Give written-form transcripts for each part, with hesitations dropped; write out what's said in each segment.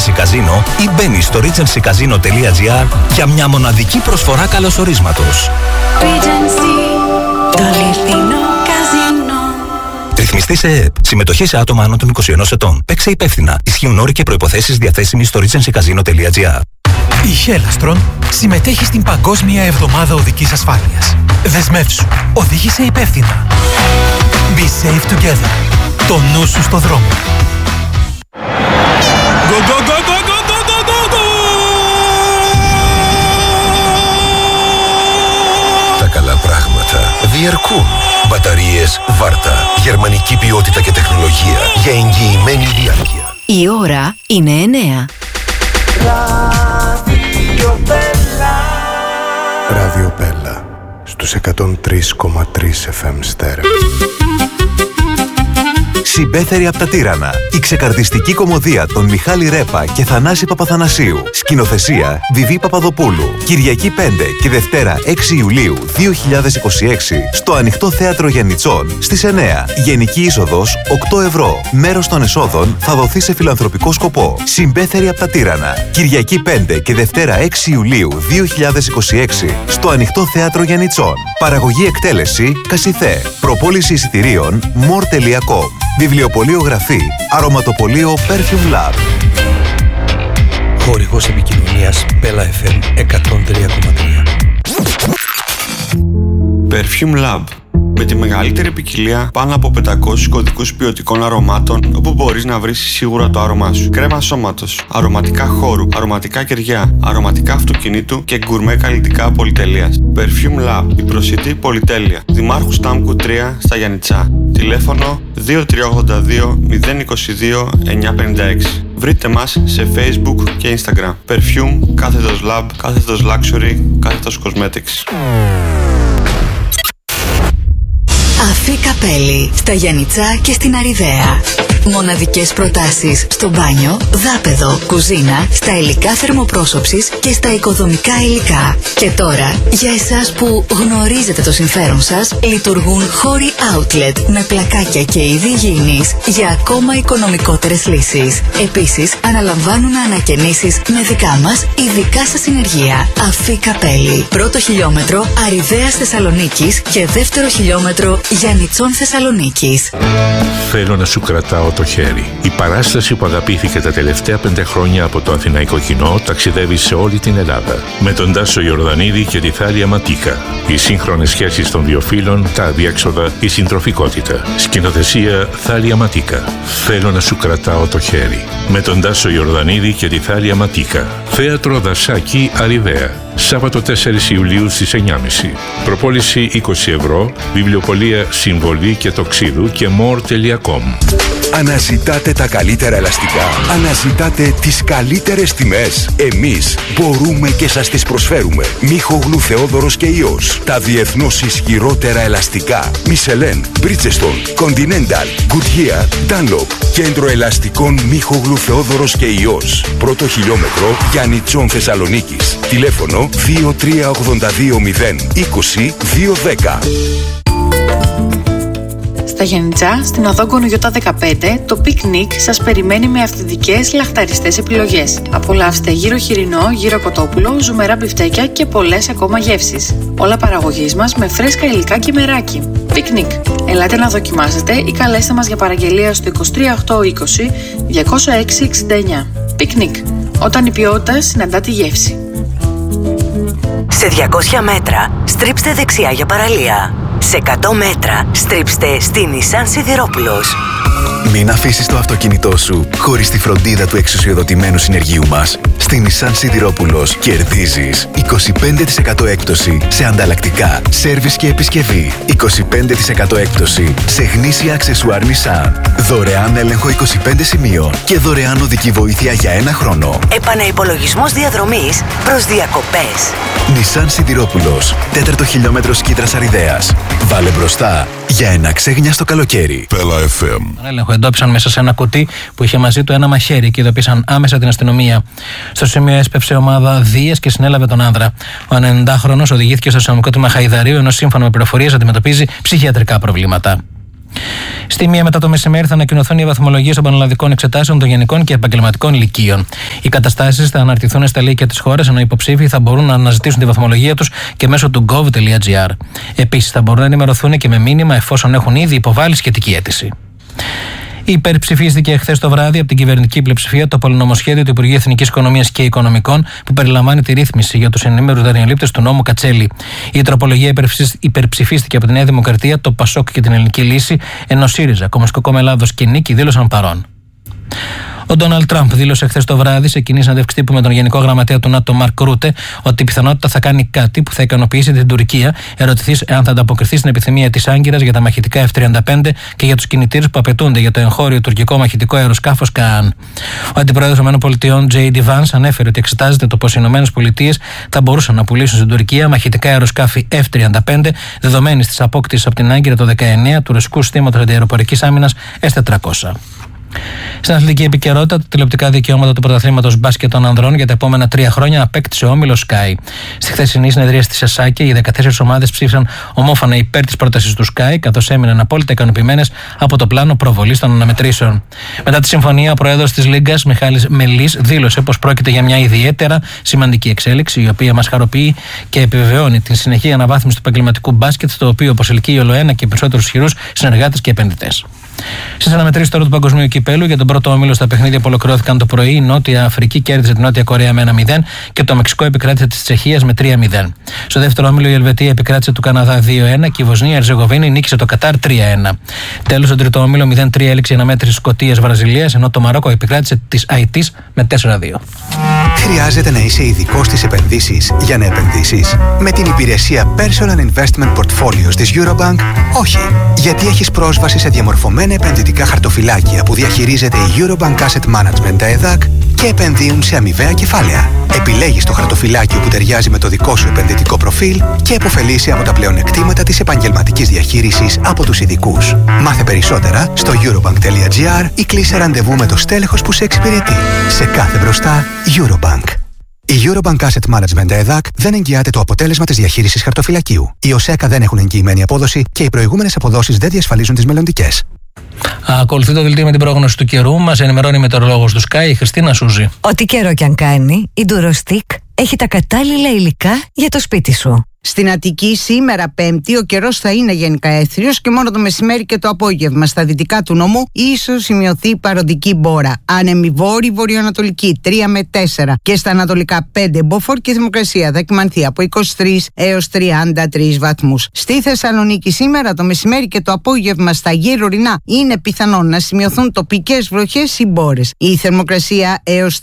Regency Casino ή μπαίνεις στο regencycasino.gr για μια μοναδική προσφορά καλωσορίσματος. Regency, το αληθινό καζίνο. Ρυθμιστή σε ΕΕΠ. Συμμετοχή σε άτομα άνω των 21 ετών. Παίξε υπεύθυνα. Ισχύουν όροι και προϋποθέσεις διαθέσιμοι στο regencycasino.gr. Η Hellastron συμμετέχει στην Παγκόσμια Εβδομάδα Οδικής Ασφάλειας. Δεσμεύσου. Οδήγησε υπεύθυνα. Be safe together. Το νου σου στο δρόμο. Τα καλά πράγματα διαρκούν. Μπαταρίες Βάρτα. Γερμανική ποιότητα και τεχνολογία για εγγυημένη διάρκεια. Η ώρα είναι 9. Ράδιο Μπέλα στους 103,3 FM στέρεο. Συμπέθερη από τα Τύρανα. Η ξεκαρδιστική κωμωδία των Μιχάλη Ρέπα και Θανάση Παπαθανασίου. Σκηνοθεσία Βιβί Παπαδοπούλου. Κυριακή 5 και Δευτέρα 6 Ιουλίου 2026 στο Ανοιχτό Θέατρο Γιαννιτσών στις 9. Γενική είσοδος 8 ευρώ. Μέρος των εσόδων θα δοθεί σε φιλανθρωπικό σκοπό. Συμπέθερη από τα Τύρανα. Κυριακή 5 και Δευτέρα 6 Ιουλίου 2026 στο Ανοιχτό Θέατρο Γιαννιτσών. Παραγωγή εκτέλεση Κασιθέ. Προπόληση εισιτηρίων more.com. Βιβλιοπωλείο Γραφή. Αρωματοπωλείο Perfume Lab. Χορηγός επικοινωνίας Bella FM 103,3. Perfume Lab. Με τη μεγαλύτερη ποικιλία πάνω από 500 κωδικούς ποιοτικών αρωμάτων, όπου μπορείς να βρεις σίγουρα το άρωμά σου. Κρέμα σώματος, αρωματικά χώρου, αρωματικά κεριά, αρωματικά αυτοκινήτου και γκουρμέ καλλιτικά πολυτελείας. Perfume Lab, η προσιτή πολυτέλεια. Δημάρχου Στάμκου 3 στα Γιαννιτσά. Τηλέφωνο 2382 022 956. Βρείτε μας σε Facebook και Instagram. Perfume, κάθετος Lab, κάθετος Luxury, κάθετος Cosmetics. Αφή Καπέλη, στα Γιαννιτσά και στην Αριδαία. Μοναδικές προτάσεις στο μπάνιο, δάπεδο, κουζίνα, στα υλικά θερμοπρόσωψης και στα οικοδομικά υλικά. Και τώρα, για εσάς που γνωρίζετε το συμφέρον σας, λειτουργούν χώροι outlet με πλακάκια και είδη υγιεινής για ακόμα οικονομικότερες λύσεις. Επίσης, αναλαμβάνουν ανακαινήσεις με δικά μας ειδικά σας συνεργεία. Αφή Καπέλη. Πρώτο χιλιόμετρο Αριδαίας Θεσσαλονίκης και δεύτερο χιλιόμετρο Γιαννιτσών Θεσσαλονίκης. Θέλω να σου κρατάω το χέρι. Η παράσταση που αγαπήθηκε τα τελευταία 5 χρόνια από το αθηναϊκό κοινό ταξιδεύει σε όλη την Ελλάδα. Με τον Τάσο Ιορδανίδη και τη Θάλια Ματίκα. Οι σύγχρονες σχέσεις των δύο φύλων, τα αδιέξοδα, η συντροφικότητα. Σκηνοθεσία Θάλια Ματίκα. Θέλω να σου κρατάω το χέρι. Με τον Τάσο Ιορδανίδη και τη Θάλια Ματίκα. Θέατρο Δασάκη, Αριδαία. Σάββατο 4 Ιουλίου στις 9.30. Προπόληση 20 ευρώ. Βιβλιοπωλεία Συμβολή και Τοξίδου και more.com. Αναζητάτε τα καλύτερα ελαστικά. Αναζητάτε τις καλύτερες τιμές. Εμείς μπορούμε και σας τις προσφέρουμε. Μίχογλου Θεόδωρος και Ιός. Τα διεθνώς ισχυρότερα ελαστικά. Μισελέν, Bridgestone, Continental, Goodyear, Dunlop. Κέντρο ελαστικών Μίχογλου Θεόδωρος και Ιός. Πρώτο χιλιόμετρο Γιαννιτσών Θεσσαλονίκης. Τηλέφωνο 2382 020 210. Στα Γιαννιτσά, στην οδό Γκονογιωτά 15, το πικνίκ σας περιμένει με αυθεντικές λαχταριστές επιλογές. Απολαύστε γύρο χοιρινό, γύρο κοτόπουλο, ζουμερά μπιφτέκια και πολλές ακόμα γεύσεις. Όλα παραγωγής μας με φρέσκα υλικά και μεράκι. Πικνίκ. Ελάτε να δοκιμάσετε ή καλέστε μας για παραγγελία στο 23820 206 69. Πικνίκ. Όταν η ποιότητα συναντά τη γεύση. Σε 200 μέτρα, στρίψτε δεξιά για παραλία. Σε 100 μέτρα, στρίψτε στη Nissan Σιδηρόπουλος. Μην αφήσεις το αυτοκίνητό σου χωρίς τη φροντίδα του εξουσιοδοτημένου συνεργείου μας. Στη Nissan Σιδηρόπουλος κερδίζεις 25% έκπτωση σε ανταλλακτικά, σέρβις και επισκευή. 25% έκπτωση σε γνήσια αξεσουάρ Nissan. Δωρεάν έλεγχο 25 σημείων και δωρεάν οδική βοήθεια για 1 χρόνο. Επαναυπολογισμός διαδρομής προς διακοπές. Nissan Σιδηρόπουλος, 4ο χιλιόμετρο Σκήτρας Αριδαίας. Βάλε μπροστά για ένα ξέγνιαστο καλοκαίρι. Bella FM. Έλεγχο εντόπισαν μέσα σε ένα κουτί που είχε μαζί του ένα μαχαίρι και ειδοποίησαν άμεσα την αστυνομία. Στο σημείο έσπευσε ομάδα Δίας και συνέλαβε τον άνδρα. Ο 90χρονος οδηγήθηκε στο αστυνομικό τμήμα Χαϊδαρίου, ενώ σύμφωνα με πληροφορίες αντιμετωπίζει ψυχιατρικά προβλήματα. Στη 1 μετά το μεσημέρι θα ανακοινωθούν οι βαθμολογίες των πανελλαδικών εξετάσεων των γενικών και επαγγελματικών λυκείων. Οι καταστάσεις θα αναρτηθούν στα λύκεια της χώρας, ενώ οι υποψήφοι θα μπορούν να αναζητήσουν τη βαθμολογία τους και μέσω του gov.gr. Επίσης, θα μπορούν να ενημερωθούν και με μήνυμα εφόσον έχουν ήδη υποβάλει σχετική αίτηση. Υπερψηφίστηκε χθες το βράδυ από την κυβερνητική πλειοψηφία το πολυνομοσχέδιο του Υπουργείου Εθνικής Οικονομίας και Οικονομικών που περιλαμβάνει τη ρύθμιση για τους ενήμερους δανειολήπτες του νόμου Κατσέλη. Η τροπολογία υπερψηφίστηκε από τη Νέα Δημοκρατία, το ΠΑΣΟΚ και την Ελληνική Λύση, ενώ ΣΥΡΙΖΑ, Κομμουνιστικό Κόμμα Ελλάδος και Νίκη δήλωσαν παρόν. Ο Ντόναλντ Τραμπ δήλωσε χθες το βράδυ σε κοινή συνέντευξη τύπου με τον Γενικό Γραμματέα του ΝΑΤΟ Μαρκ Ρούτε ότι η πιθανότητα θα κάνει κάτι που θα ικανοποιήσει την Τουρκία, ερωτηθείς εάν θα ανταποκριθεί στην επιθυμία της Άγκυρας για τα μαχητικά F-35 και για τους κινητήρες που απαιτούνται για το εγχώριο τουρκικό μαχητικό αεροσκάφος Καάν. Ο αντιπρόεδρος των ΗΠΑ, J.D. Vance, ανέφερε ότι εξετάζεται το πως οι ΗΠΑ θα μπορούσαν να πουλήσουν στην Τουρκία μαχητικά αεροσκάφη F-35, δεδομένης της απόκτησης από την Άγκυρα το 19 του ρωσικού συστήματος αντιαεροπορικής άμυνας S-400. Στην αθλητική επικαιρότητα, τα τηλεοπτικά δικαιώματα του πρωταθλήματος μπάσκετ των ανδρών για τα επόμενα 3 χρόνια απέκτησε ο όμιλος Sky. Στη χθεσινή συνεδρία στη Σασάκη, οι 14 ομάδες ψήφισαν ομόφωνα υπέρ της πρότασης του Sky, καθώς έμειναν απόλυτα ικανοποιημένες από το πλάνο προβολής των αναμετρήσεων. Μετά τη συμφωνία, ο πρόεδρος της Λίγκας, Μιχάλης Μελής, δήλωσε πως πρόκειται για μια ιδιαίτερα σημαντική εξέλιξη, η οποία μας χαροποιεί και επιβεβαιώνει την συνεχή αναβάθμιση του επαγγελματικού μπάσκετ, το οποίο προσελκύει ολοένα και περισσότερους ισχυρούς συνεργάτες και επενδυτές. Στις αναμετρήσεις τώρα του Παγκοσμίου Κυπέλου για τον πρώτο όμιλο στα παιχνίδια που ολοκληρώθηκαν το πρωί, η Νότια Αφρική κέρδισε την Νότια Κορέα με 1-0 και το Μεξικό επικράτησε της Τσεχίας με 3-0. Στο δεύτερο όμιλο η Ελβετία επικράτησε του Καναδά 2-1 και η Βοσνία Ερζεγοβίνη νίκησε το Κατάρ 3-1. Τέλος, στον τρίτο όμιλο 0-3 έληξε η αναμέτρηση Σκωτίας-Βραζιλίας, ενώ το Μαρόκο επικράτησε της Αϊτής με 4-2. Χρειάζεται να είσαι ειδικός στις επενδύσεις για να επενδύσεις? Με την υπηρεσία Personal Investment Portfolios της Eurobank, όχι. Γιατί έχεις πρόσβαση σε διαμορφωμένα επενδυτικά χαρτοφυλάκια που διαχειρίζεται η Eurobank Asset Management, τα ΕΔΑΚ, και επενδύουν σε αμοιβαία κεφάλαια. Επιλέγεις το χαρτοφυλάκιο που ταιριάζει με το δικό σου επενδυτικό προφίλ και επωφελείσαι από τα πλεονεκτήματα της επαγγελματικής διαχείρισης από τους ειδικούς. Μάθε περισσότερα στο eurobank.gr ή κλείσε ραντεβού με το στέλεχος που σε εξυπηρετεί. Σε κάθε μπροστά, Eurobank. Η Eurobank Asset Management ΕΔΑΚ δεν εγγυάται το αποτέλεσμα της διαχείρισης χαρτοφυλακίου. Οι ΟΣΕΚΑ δεν έχουν εγγυημένη απόδοση και οι προηγούμενες αποδόσεις δεν διασφαλίζουν τις μελλοντικές. Ακολουθεί το δελτίο με την πρόγνωση του καιρού. Μας ενημερώνει η μετεωρολόγος του Sky, η Χριστίνα Σούζη. Ό,τι καιρό κι αν κάνει, η Durostick έχει τα κατάλληλα υλικά για το σπίτι σου. Στην Αττική σήμερα Πέμπτη ο καιρός θα είναι γενικά έθριος και μόνο το μεσημέρι και το απόγευμα στα δυτικά του νομού ίσως σημειωθεί παροντική μπόρα. Άνεμη βόρη βορειοανατολική 3 με 4 και στα ανατολικά 5 μποφόρ και η θερμοκρασία θα κυμανθεί από 23 έως 33 βαθμούς. Στη Θεσσαλονίκη σήμερα το μεσημέρι και το απόγευμα στα γύρω ορεινά είναι πιθανόν να σημειωθούν τοπικές βροχές ή μπόρες. Η θερμοκρασία έως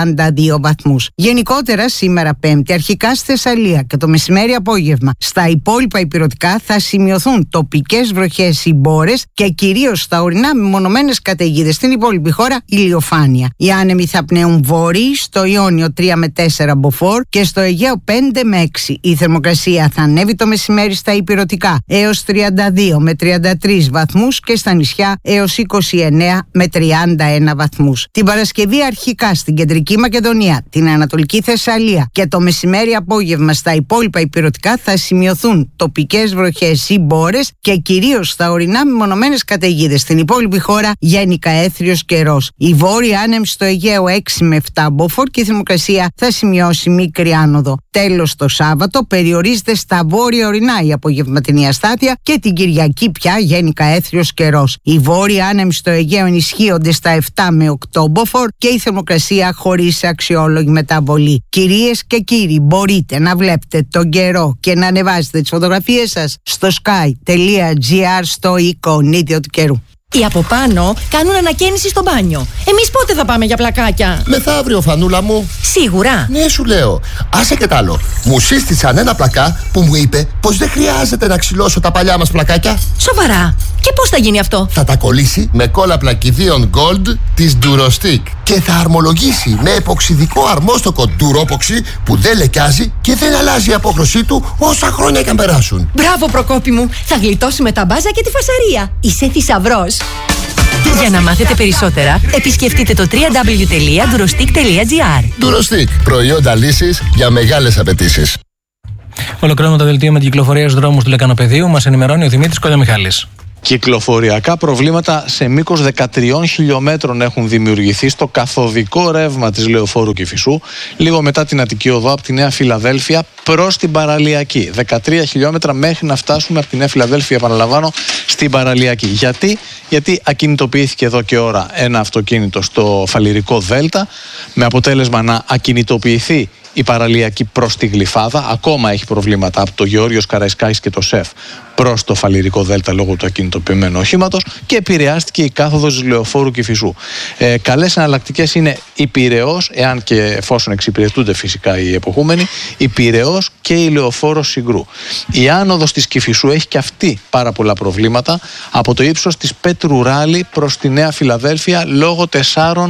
32 βαθμούς. Γενικότερα σήμερα Πέμπτη αρχικά στη Θεσσαλία και το μεσημέρι απόγευμα στα υπόλοιπα ηπειρωτικά θα σημειωθούν τοπικές βροχές ή μπόρες και κυρίως στα ορεινά μεμονωμένες καταιγίδες. Στην υπόλοιπη χώρα ηλιοφάνεια. Οι άνεμοι θα πνέουν βόρειοι, στο Ιόνιο 3 με 4 μποφόρ και στο Αιγαίο 5 με 6. Η θερμοκρασία θα ανέβει το μεσημέρι στα ηπειρωτικά έως 32 με 33 βαθμούς και στα νησιά έως 29 με 31 βαθμούς. Την Παρασκευή αρχικά στην Κεντρική Μακεδονία, την Ανατολική Θεσσαλία και το μεσημέρι απόγευμα στα υπόλοιπα ηπειρωτικά θα σημειωθούν τοπικές βροχές ή μπόρες και κυρίως στα ορεινά μεμονωμένες καταιγίδες. Στην υπόλοιπη χώρα γενικά έθριος καιρός. Η βόρεια άνεμη στο Αιγαίο 6 με 7 μποφόρ και η θερμοκρασία θα σημειώσει μικρή άνοδο. Τέλος, το Σάββατο περιορίζεται στα βόρεια ορεινά η απογευματινή αστάθεια και την Κυριακή πια γενικά έθριος καιρός. Οι βόρεια άνεμοι στο Αιγαίο ενισχύονται στα 7 με 8 μποφόρ και η θερμοκρασία χωρίς αξιόλογη μεταβολή. Κυρίες και κύριοι, μπορείτε να βλέπετε τον καιρό και να ανεβάζετε τις φωτογραφίες σας στο sky.gr στο εικονίδιο του καιρού. Οι από πάνω κάνουν ανακαίνιση στο μπάνιο. Εμείς πότε θα πάμε για πλακάκια? Μεθαύριο, φανούλα μου. Σίγουρα? Ναι, σου λέω. Άσε και τ' άλλο. Μου σύστησαν ένα πλακά που μου είπε πως δεν χρειάζεται να ξυλώσω τα παλιά μας πλακάκια. Σοβαρά? Και πώς θα γίνει αυτό? Θα τα κολλήσει με κόλλα πλακιδίων Gold της Durostick και θα αρμολογήσει με εποξιδικό αρμόστοκο Duropoxy που δεν λεκιάζει και δεν αλλάζει η απόχρωσή του όσα χρόνια και αν περάσουν. Μπράβο, Προκόπη μου. Θα γλιτώσουμε τα μπάζα και τη φασαρία. Είσαι θησαυρός. Για να μάθετε περισσότερα, επισκεφτείτε το www.durostick.gr. Durostick. Προϊόντα λύσης για μεγάλες απαιτήσεις. Ολοκληρώνουμε το δελτίο με την κυκλοφορία στους δρόμους του Λεκανοπεδίου. Μας ενημερώνει ο Δημήτρης Κολιαμιχάλης. Κυκλοφοριακά προβλήματα σε μήκος 13 χιλιόμετρων έχουν δημιουργηθεί στο καθοδικό ρεύμα της Λεωφόρου Κηφισού, λίγο μετά την Αττική Οδό από τη Νέα Φιλαδέλφια προς την Παραλιακή. 13 χιλιόμετρα μέχρι να φτάσουμε από τη Νέα Φιλαδέλφια, επαναλαμβάνω, στην Παραλιακή. Γιατί ακινητοποιήθηκε εδώ και ώρα ένα αυτοκίνητο στο Φαλιρικό Δέλτα, με αποτέλεσμα να ακινητοποιηθεί η Παραλιακή προς τη Γλυφάδα. Ακόμα έχει προβλήματα από το Γεώργιος Καραϊσκάκης και το ΣΕΦ προς το Φαλιρικό Δέλτα λόγω του ακινητοποιημένου οχήματος, και επηρεάστηκε η κάθοδος της Λεωφόρου Κηφισού. Καλές εναλλακτικές είναι η Πειραιώς, εάν και εφόσον εξυπηρετούνται φυσικά οι εποχούμενοι, η Πειραιώς και η Λεωφόρος Συγκρού. Η άνοδος της Κηφισού έχει και αυτή πάρα πολλά προβλήματα από το ύψος της Πέτρου Ράλη προς τη Νέα Φιλαδέλφια λόγω 4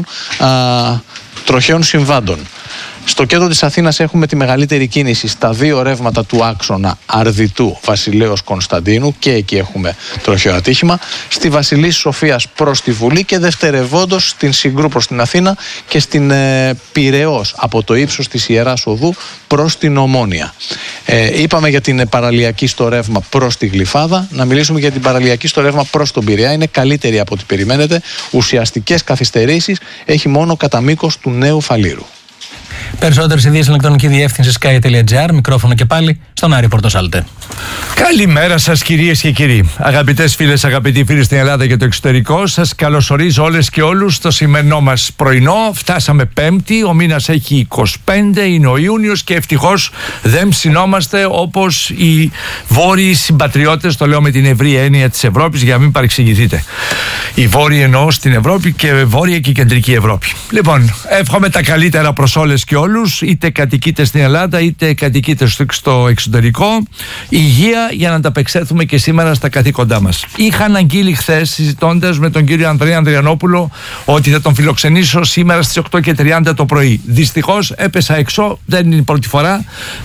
τροχαίων συμβάντων. Στο κέντρο της Αθήνας έχουμε τη μεγαλύτερη κίνηση στα 2 ρεύματα του άξονα Αρδιτού Βασιλέως Κωνσταντίνου, και εκεί έχουμε τροχαίο ατύχημα. Στη Βασιλής Σοφίας προς τη Βουλή και δευτερευόντως στην Συγκρού προς την Αθήνα και στην Πειραιώς από το ύψος της Ιεράς Οδού προς την Ομόνια. Είπαμε για την Παραλιακή στο ρεύμα προς τη Γλυφάδα. Να μιλήσουμε για την Παραλιακή στο ρεύμα προς τον Πειραιά. Είναι καλύτερη από ό,τι περιμένετε. Ουσιαστικές καθυστερήσεις έχει μόνο κατά μήκος του Νέου Φαλήρου. Περισσότερες ειδήσεις ηλεκτρονική διεύθυνση sky.gr. Μικρόφωνο και πάλι στον Άρη Πορτοσάλτε. Καλημέρα σας κυρίες και κύριοι. Αγαπητές φίλες, αγαπητοί φίλοι στην Ελλάδα και το εξωτερικό, σας καλωσορίζω όλες και όλους στο σημερινό μας πρωινό. Φτάσαμε Πέμπτη, ο μήνας έχει 25, είναι ο Ιούνιος και ευτυχώς δεν ψινόμαστε όπως οι βόρειοι συμπατριώτες, το λέω με την ευρία έννοια της Ευρώπης για να μην παρεξηγηθείτε. Οι βόρειοι εννοώ στην Ευρώπη και βόρεια και κεντρική Ευρώπη. Λοιπόν, εύχομαι τα καλύτερα προς όλες και όλους, είτε κατοικείτε στην Ελλάδα είτε κατοικείτε στο εξωτερικό. Υγεία για να ανταπεξέλθουμε και σήμερα στα καθήκοντά μας. Είχα αναγγείλει χθες, συζητώντας με τον κύριο Ανδρέα Ανδριανόπουλο, ότι θα τον φιλοξενήσω σήμερα στις 8:30 το πρωί. Δυστυχώς έπεσα έξω, δεν είναι η πρώτη φορά.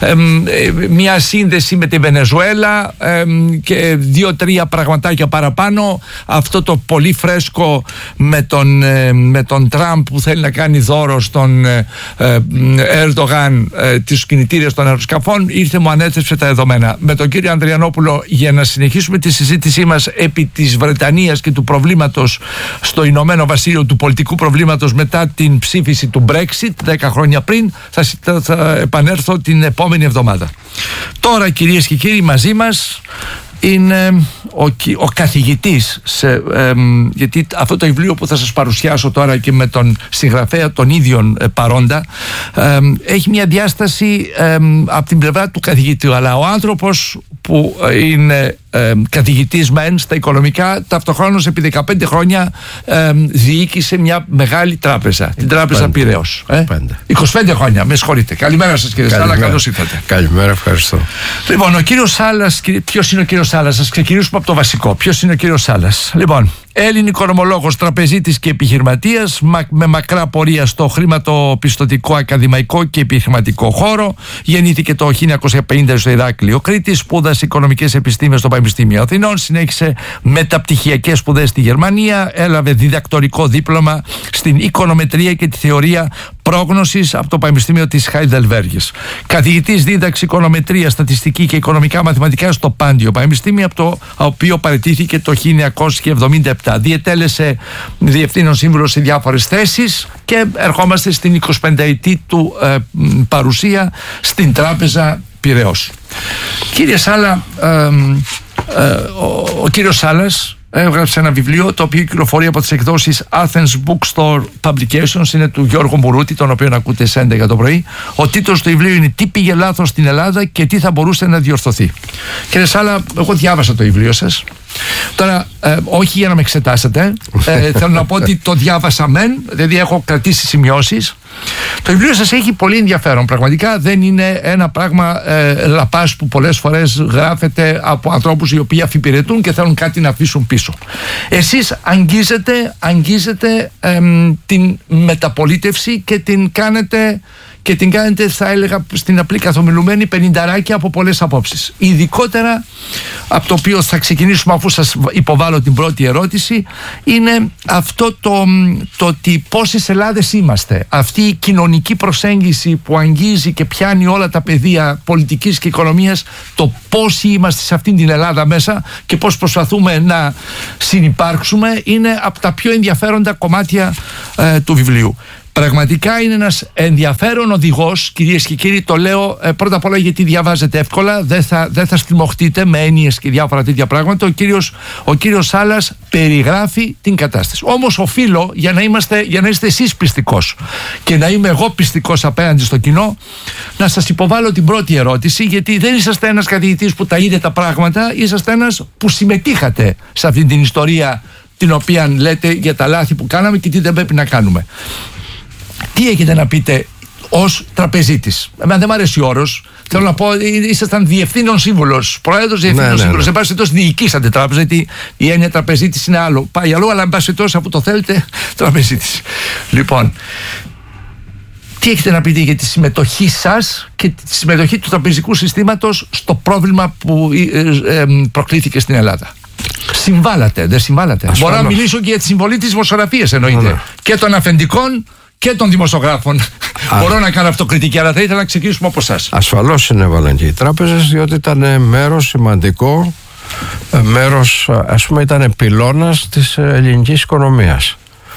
Μια σύνδεση με τη Βενεζουέλα και 2-3 πραγματάκια παραπάνω. Αυτό το πολύ φρέσκο με τον Τραμπ που θέλει να κάνει δώρο στον Ερντογάν τις κινητήρες των αεροσκαφών, ήρθε, μου ανέθεσε τα δεδομένα. Με τον κύριο Ανδριανόπουλο, για να συνεχίσουμε τη συζήτησή μας επί της Βρετανίας και του προβλήματος στο Ηνωμένο Βασίλειο, του πολιτικού προβλήματος μετά την ψήφιση του Brexit 10 χρόνια πριν, θα επανέλθω την επόμενη εβδομάδα. Τώρα, κυρίες και κύριοι, μαζί μας είναι ο καθηγητής γιατί αυτό το βιβλίο που θα σας παρουσιάσω τώρα και με τον συγγραφέα τον ίδιον παρόντα έχει μια διάσταση από την πλευρά του καθηγητή, αλλά ο άνθρωπος που είναι καθηγητής μεν στα οικονομικά, ταυτοχρόνως επί 15 χρόνια διοίκησε μια μεγάλη τράπεζα, την τράπεζα Πειραιώς. 25 χρόνια, με συγχωρείτε. Καλημέρα σας κύριε Σάλα, καλώς ήρθατε. Καλημέρα, ευχαριστώ. Λοιπόν, ο κύριος Σάλας, ποιος είναι ο κύριος Σάλας? Ας ξεκινήσουμε από το βασικό. Ποιος είναι ο κύριος Σάλας? Λοιπόν, Έλλην οικονομολόγος, τραπεζίτης και επιχειρηματίας με μακρά πορεία στο χρηματοπιστωτικό, ακαδημαϊκό και επιχειρηματικό χώρο. Γεννήθηκε το 1950 στο Ηράκλειο Κρήτης, σπούδασε οικονομικές επιστήμες στο Πανεπιστήμιο Αθηνών, συνέχισε μεταπτυχιακές σπουδές στη Γερμανία, έλαβε διδακτορικό δίπλωμα στην οικονομετρία και τη θεωρία πρόγνωσης από το Πανεπιστήμιο της Χάιντελβέργης. Καθηγητής δίδαξη οικονομετρία, στατιστική και οικονομικά μαθηματικά στο Πάντιο Πανεπιστήμιο, από το οποίο παραιτήθηκε το 1977. Διετέλεσε διευθύνων σύμβουλο σε διάφορες θέσεις και ερχόμαστε στην 25η του παρουσία στην τράπεζα Πειραιώς. Κύριε Σάλα, ο κύριος Σάλας έγραψε ένα βιβλίο το οποίο κυκλοφορεί από τις εκδόσεις Athens Bookstore Publications, είναι του Γιώργου Μουρούτη, τον οποίο ακούτε σε 11 το πρωί. Ο τίτλος του βιβλίου είναι «Τι πήγε λάθος στην Ελλάδα και τι θα μπορούσε να διορθωθεί». Κύριε Σάλα, εγώ διάβασα το βιβλίο σας. Τώρα, όχι για να με εξετάσετε, θέλω να πω ότι το διάβασα μεν, δηλαδή έχω κρατήσει σημειώσεις. Το βιβλίο σας έχει πολύ ενδιαφέρον. Πραγματικά δεν είναι ένα πράγμα λαπάς που πολλές φορές γράφεται από ανθρώπους οι οποίοι αφιπηρετούν και θέλουν κάτι να αφήσουν πίσω. Εσείς αγγίζετε την μεταπολίτευση και την κάνετε και την κάνετε, θα έλεγα, στην απλή καθομιλουμένη 50 από πολλές απόψεις. Ειδικότερα από το οποίο θα ξεκινήσουμε, αφού σας υποβάλω την πρώτη ερώτηση, είναι αυτό το ότι πόσες Ελλάδες είμαστε. Αυτή η κοινωνική προσέγγιση που αγγίζει και πιάνει όλα τα πεδία πολιτικής και οικονομίας, το πόσοι είμαστε σε αυτήν την Ελλάδα μέσα και πώς προσπαθούμε να συνυπάρξουμε, είναι από τα πιο ενδιαφέροντα κομμάτια του βιβλίου. Πραγματικά είναι ένας ενδιαφέρον οδηγός, κυρίες και κύριοι. Το λέω πρώτα απ' όλα γιατί διαβάζετε εύκολα, δεν θα στριμωχτείτε με έννοιες και διάφορα τέτοια πράγματα. Ο κύριος Σάλας περιγράφει την κατάσταση. Όμως οφείλω, για να είστε εσείς πιστικός και να είμαι εγώ πιστικός απέναντι στο κοινό, να σας υποβάλω την πρώτη ερώτηση, γιατί δεν είσαστε ένας καθηγητής που τα είδε τα πράγματα, είσαστε ένας που συμμετείχατε σε αυτή την ιστορία την οποία λέτε για τα λάθη που κάναμε και τι δεν πρέπει να κάνουμε. Τι έχετε να πείτε ως τραπεζίτης? Εμένα δεν μου αρέσει ο όρος. Θέλω να πω, ήσασταν διευθύνων σύμβουλος, πρόεδρος διευθύνων σύμβουλος. Εν πάση περιπτώσει, διοικήσατε τράπεζα, γιατί η έννοια τραπεζίτης είναι άλλο. Πάει αλλού, αλλά εν πάση περιπτώσει, αφού το θέλετε, τραπεζίτης. Λοιπόν, τι έχετε να πείτε για τη συμμετοχή σας και τη συμμετοχή του τραπεζικού συστήματος στο πρόβλημα που προκλήθηκε στην Ελλάδα? Συμβάλατε, δεν συμβάλατε? Μπορώ να μιλήσω και για τη συμβολή της δημοσιογραφίας, εννοείται. Και των αφεντικών και των δημοσιογράφων. Μπορώ να κάνω αυτοκριτική, αλλά θα ήθελα να ξεκινήσουμε από εσάς. Ασφαλώς συνέβαλαν και οι τράπεζες, διότι ήταν μέρος σημαντικό, μέρος, ας πούμε, ήταν πυλώνας της ελληνικής οικονομίας.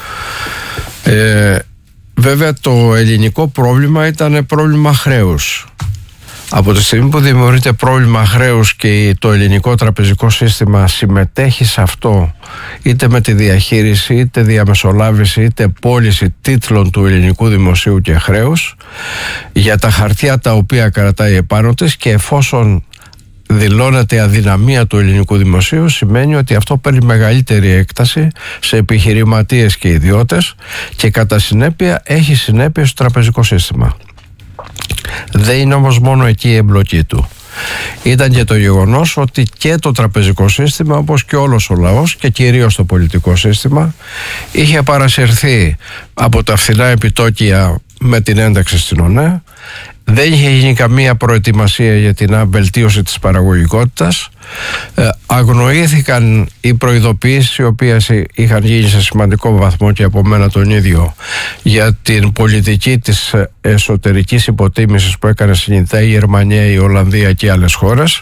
Βέβαια το ελληνικό πρόβλημα ήταν πρόβλημα χρέους. Από τη στιγμή που δημιουργείται πρόβλημα χρέους και το ελληνικό τραπεζικό σύστημα συμμετέχει σε αυτό, είτε με τη διαχείριση, είτε διαμεσολάβηση, είτε πώληση τίτλων του ελληνικού δημοσίου και χρέους για τα χαρτιά τα οποία κρατάει επάνω της, και εφόσον δηλώνεται αδυναμία του ελληνικού δημοσίου, σημαίνει ότι αυτό παίρνει μεγαλύτερη έκταση σε επιχειρηματίες και ιδιώτες και κατά συνέπεια έχει συνέπειες στο τραπεζικό σύστημα. Δεν είναι όμως μόνο εκεί η εμπλοκή του. Ήταν και το γεγονός ότι και το τραπεζικό σύστημα, όπως και όλος ο λαός και κυρίως το πολιτικό σύστημα, είχε παρασυρθεί από τα φθηνά επιτόκια με την ένταξη στην ΟΝΕ. Δεν είχε γίνει καμία προετοιμασία για την βελτίωση της παραγωγικότητας. Αγνοήθηκαν οι προειδοποιήσεις οι οποίες είχαν γίνει σε σημαντικό βαθμό και από μένα τον ίδιο για την πολιτική της εσωτερικής υποτίμησης που έκανε συνειδητά η Γερμανία, η Ολλανδία και άλλες χώρες.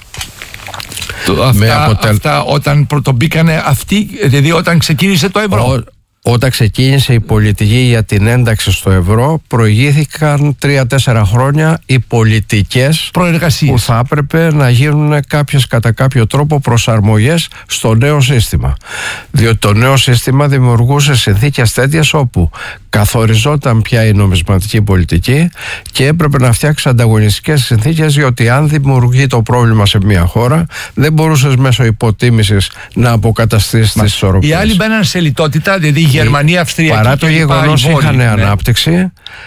Αυτά όταν πρωτομπήκανε αυτοί, δηλαδή όταν ξεκίνησε το ευρώ. Όταν ξεκίνησε η πολιτική για την ένταξη στο ευρώ, προηγήθηκαν 3-4 χρόνια οι πολιτικές προεργασίες που θα έπρεπε να γίνουν κάποιες κατά κάποιο τρόπο προσαρμογές στο νέο σύστημα. Διότι το νέο σύστημα δημιουργούσε συνθήκες τέτοιες όπου καθοριζόταν πια η νομισματική πολιτική και έπρεπε να φτιάξει ανταγωνιστικές συνθήκες, διότι αν δημιουργεί το πρόβλημα σε μια χώρα, δεν μπορούσες μέσω υποτίμησης να αποκαταστήσεις τις ισορροπίες. Οι άλλοι μπαίναν σε λιτότητα, δηλαδή η Γερμανία, Αυστρία. Παρά το γεγονός είχαν ανάπτυξη,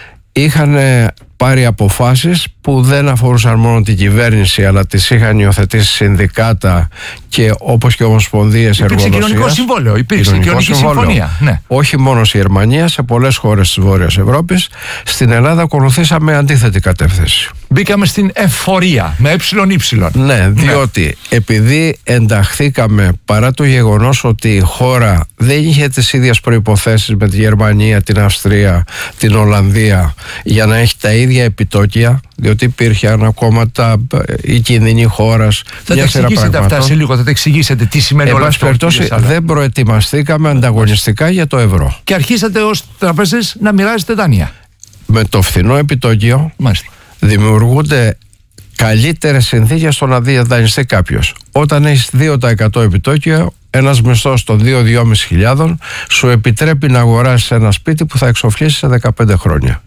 είχαν πάρει αποφάσεις που δεν αφορούσαν μόνο την κυβέρνηση, αλλά τις είχαν υιοθετήσει συνδικάτα και όπως και ομοσπονδίες εργοδοσίας. Υπήρξε κοινωνικό συμβόλαιο, υπήρξε κοινωνική συμφωνία. Ναι. Όχι μόνο στη Γερμανία, σε πολλές χώρες της Βόρειας Ευρώπης. Στην Ελλάδα ακολουθήσαμε αντίθετη κατεύθυνση. Μπήκαμε στην εφορία με εY. Ναι, διότι επειδή ενταχθήκαμε, παρά το γεγονός ότι η χώρα δεν είχε τις ίδιες προϋποθέσεις με τη Γερμανία, την Αυστρία, την Ολλανδία για να έχει τα ίδια επιτόκια, διότι υπήρχαν ακόμα οι κίνδυνοι χώρας. Θα τα εξηγήσετε αυτά σε λίγο, θα τα εξηγήσετε τι σημαίνει όλα αυτά. Δεν προετοιμαστήκαμε ανταγωνιστικά για το ευρώ. Και αρχίσατε ως τραπέζες να μοιράζετε δάνεια. Με το φθηνό επιτόκιο δημιουργούνται καλύτερες συνθήκες στο να δανειστεί κάποιος. Όταν έχεις 2% επιτόκιο, ένας μισθός των 2.000-2.500 σου επιτρέπει να αγοράσεις ένα σπίτι που θα εξοφλήσει σε 15 χρόνια.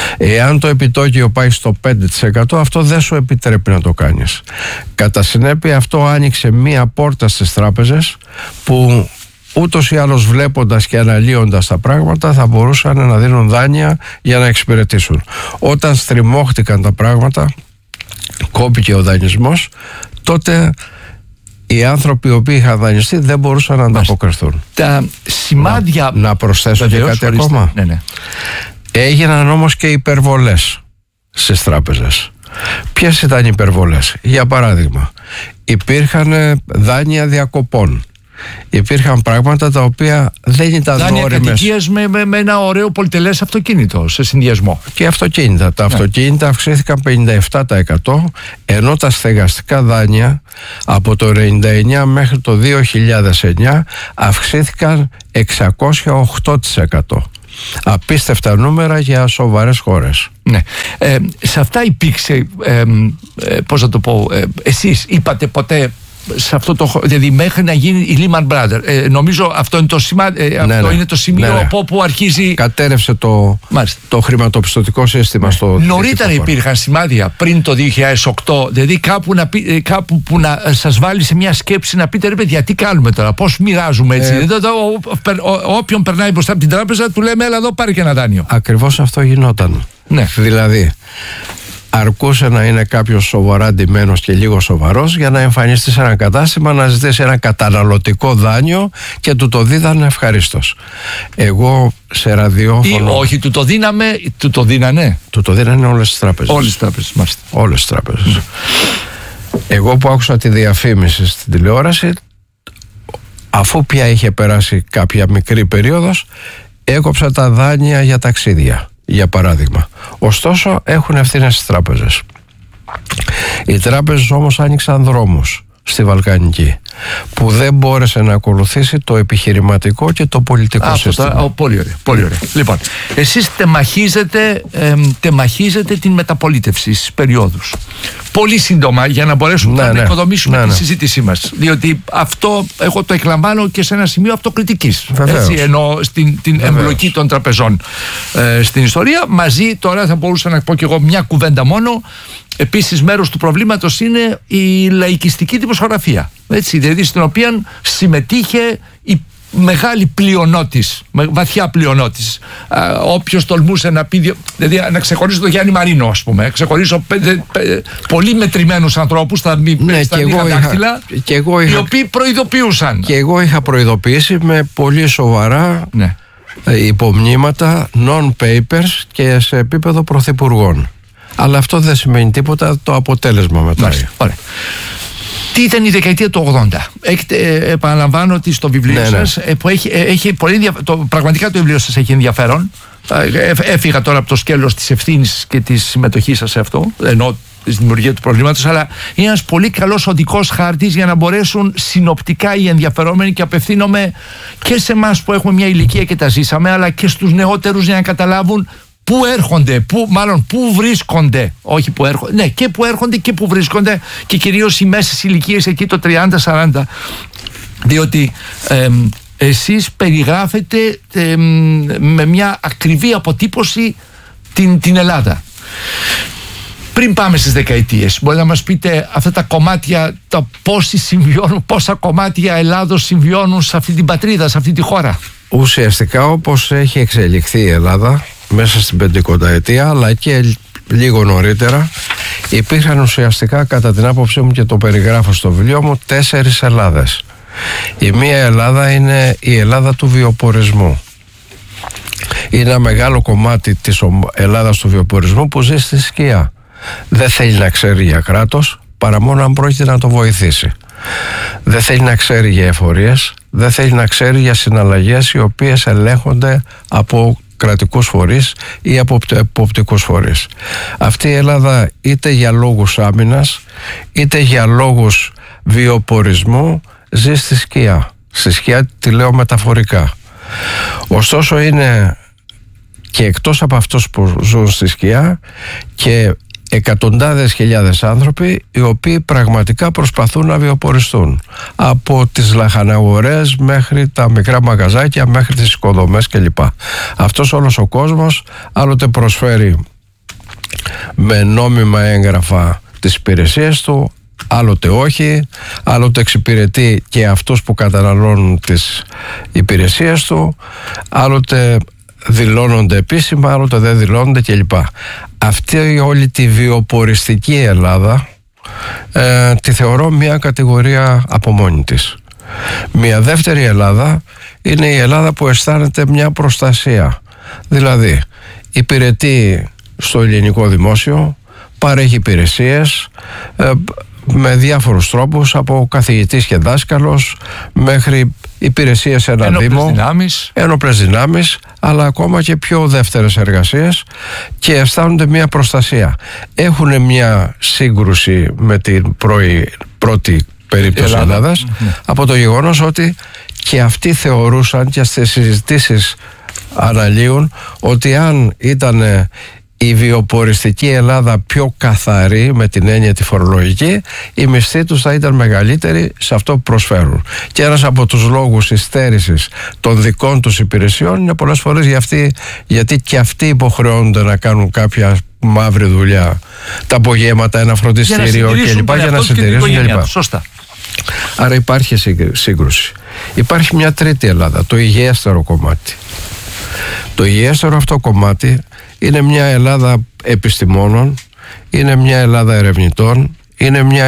Εάν το επιτόκιο πάει στο 5%, αυτό δεν σου επιτρέπει να το κάνεις. Κατά συνέπεια, αυτό άνοιξε μία πόρτα στις τράπεζες που ούτως ή άλλως, βλέποντας και αναλύοντας τα πράγματα, θα μπορούσαν να δίνουν δάνεια για να εξυπηρετήσουν. Όταν στριμώχτηκαν τα πράγματα, κόπηκε ο δανεισμός, τότε οι άνθρωποι οι οποίοι είχαν δανειστεί δεν μπορούσαν να ανταποκριθούν. Τα σημάδια... Να προσθέσω και κάτι ακόμα. Ναι. Έγιναν όμως και υπερβολές. στις τράπεζες. Ποιες ήταν οι υπερβολές? Για παράδειγμα, υπήρχαν δάνεια διακοπών. Υπήρχαν πράγματα τα οποία δεν ήταν δάνεια δώρημες. κατοικίας με ένα ωραίο πολυτελές αυτοκίνητο σε συνδυασμό. Και αυτοκίνητα. Τα αυτοκίνητα αυξήθηκαν 57%, ενώ τα στεγαστικά δάνεια από το 1999 μέχρι το 2009 αυξήθηκαν 608%. Απίστευτα νούμερα για σοβαρές χώρες. Ναι. Σε αυτά υπήρξε, πώς να το πω, εσείς είπατε ποτέ σε αυτό το, δηλαδή μέχρι να γίνει η Lehman Brothers, νομίζω αυτό είναι το, είναι το σημείο από όπου αρχίζει. Κατέρευσε το χρηματοπιστωτικό σύστημα στο. Νωρίτερα υπήρχαν σημάδια πριν το 2008, δηλαδή κάπου που να σας βάλει σε μια σκέψη να πείτε, ρε παιδιά, τι κάνουμε τώρα, πώς μοιράζουμε έτσι. Όποιον περνάει μπροστά από την τράπεζα του λέμε, έλα εδώ, πάρε και ένα δάνειο. Ακριβώς αυτό γινόταν. Ναι. Δηλαδή αρκούσε να είναι κάποιος σοβαρά ντυμένος και λίγο σοβαρός για να εμφανιστεί σε ένα κατάστημα, να ζητήσει ένα καταναλωτικό δάνειο και του το δίδανε ευχαρίστως. Εγώ σε ραδιόφωνο. Όχι, του το δίναμε, του το δίνανε. Του το δίνανε όλες τις τράπεζες. Όλες τις τράπεζες, μάλιστα. Όλες τις τράπεζες. Εγώ που άκουσα τη διαφήμιση στην τηλεόραση, αφού πια είχε περάσει κάποια μικρή περίοδος, έκοψα τα δάνεια για ταξίδια, για παράδειγμα. Ωστόσο έχουν ευθύνες στις τράπεζες. Οι τράπεζες όμως άνοιξαν δρόμους στη Βαλκανική που δεν μπόρεσε να ακολουθήσει το επιχειρηματικό και το πολιτικό σύστημα. Πολύ ωραία, πολύ ωραία. Λοιπόν, εσείς τεμαχίζετε την μεταπολίτευση στις περιόδους. Πολύ σύντομα για να μπορέσουμε να οικοδομήσουμε τη συζήτησή μας. Διότι αυτό εγώ το εκλαμβάνω και σε ένα σημείο αυτοκριτικής. Έτσι, ενώ την εμπλοκή των τραπεζών στην ιστορία. Μαζί τώρα θα μπορούσα να πω και εγώ μια κουβέντα μόνο. Επίσης μέρος του προβλήματος είναι η λαϊκιστική δημοσιογραφία, έτσι, δηλαδή στην οποία συμμετείχε η μεγάλη πλειονότης, βαθιά πλειονότης. Όποιος τολμούσε να πει, δηλαδή να ξεχωρίσω τον Γιάννη Μαρίνο, ας πούμε, ξεχωρίσω πολύ μετρημένους ανθρώπους στα λίγα δάχτυλα, οι οποίοι προειδοποιούσαν. Και εγώ είχα προειδοποιήσει με πολύ σοβαρά υπομνήματα, non-papers και σε επίπεδο πρωθυπουργών. Αλλά αυτό δεν σημαίνει τίποτα, το αποτέλεσμα μετά. Ωραία. Τι ήταν η δεκαετία του 80? Επαναλαμβάνω ότι στο βιβλίο σας που έχει πολύ πραγματικά το βιβλίο σας έχει ενδιαφέρον. Έφυγα τώρα από το σκέλος της ευθύνης και της συμμετοχής σας σε αυτό, ενώ τη δημιουργία του προβλήματος, αλλά είναι ένας πολύ καλός οδικός χάρτης για να μπορέσουν συνοπτικά οι ενδιαφερόμενοι, και απευθύνομαι και σε εμάς που έχουμε μια ηλικία και τα ζήσαμε, αλλά και στους νεότερους για να καταλάβουν πού έρχονται, πού βρίσκονται, όχι πού έρχονται, ναι, και πού έρχονται και πού βρίσκονται, και κυρίως οι μέσες ηλικίες εκεί το 30-40, διότι εσείς περιγράφετε με μια ακριβή αποτύπωση την Ελλάδα. Πριν πάμε στις δεκαετίες, μπορείτε να μας πείτε αυτά τα κομμάτια, πόσα κομμάτια Ελλάδος συμβιώνουν σε αυτή την πατρίδα, σε αυτή τη χώρα? Ουσιαστικά όπως έχει εξελιχθεί η Ελλάδα μέσα στην 50η, αλλά και λίγο νωρίτερα, υπήρχαν ουσιαστικά, κατά την άποψή μου και το περιγράφω στο βιβλίο μου, 4 Ελλάδες. Η μία Ελλάδα είναι η Ελλάδα του βιοπορισμού. Είναι ένα μεγάλο κομμάτι της Ελλάδας του βιοπορισμού που ζει στη σκιά. Δεν θέλει να ξέρει για κράτος παρά μόνο αν πρόκειται να το βοηθήσει. Δεν θέλει να ξέρει για εφορίες, δεν θέλει να ξέρει για συναλλαγές οι οποίες ελέγχονται από κρατικούς φορείς ή από εποπτικούς φορείς. Αυτή η Ελλάδα, είτε για λόγους άμυνας είτε για λόγους βιοπορισμού, ζει στη σκιά. Στη σκιά τη λέω μεταφορικά. Ωστόσο είναι και εκτός από αυτούς που ζουν στη σκιά και εκατοντάδες χιλιάδες άνθρωποι οι οποίοι πραγματικά προσπαθούν να βιοποριστούν, από τις λαχαναγορές μέχρι τα μικρά μαγαζάκια, μέχρι τις οικοδομές κλπ. Αυτός όλος ο κόσμος άλλοτε προσφέρει με νόμιμα έγγραφα τις υπηρεσίες του, άλλοτε όχι, άλλοτε εξυπηρετεί και αυτούς που καταναλώνουν τις υπηρεσίες του, άλλοτε δηλώνονται επίσημα, άλλοτε δεν δηλώνονται κλπ. Αυτή όλη τη βιοποριστική Ελλάδα τη θεωρώ μια κατηγορία από μόνη της. Μια δεύτερη Ελλάδα είναι η Ελλάδα που αισθάνεται μια προστασία. Δηλαδή υπηρετεί στο ελληνικό δημόσιο, παρέχει υπηρεσίες με διάφορους τρόπους, από καθηγητής και δάσκαλος μέχρι υπηρεσίες σε ένα δήμο, ένοπλες δυνάμεις, αλλά ακόμα και πιο δεύτερες εργασίες, και αισθάνονται μια προστασία. Έχουν μια σύγκρουση με την πρώτη περίπτωση Ελλάδας από το γεγονός ότι και αυτοί θεωρούσαν, και στις συζητήσεις αναλύουν, ότι αν ήταν η βιοποριστική Ελλάδα πιο καθαρή με την έννοια τη φορολογική, η μισθή τους θα ήταν μεγαλύτερη σε αυτό που προσφέρουν. Και ένας από τους λόγους υστέρησης των δικών τους υπηρεσιών είναι πολλές φορές γιατί και αυτοί υποχρεώνονται να κάνουν κάποια μαύρη δουλειά, τα απογέματα, ένα φροντιστήριο κλπ. Για να συντηρήσουν κλπ. Σωστά. Άρα υπάρχει σύγκρουση. Υπάρχει μια τρίτη Ελλάδα, το υγιέστερο κομμάτι. Το υγιέστερο αυτό κομμάτι είναι μια Ελλάδα επιστημόνων, είναι μια Ελλάδα ερευνητών, είναι μια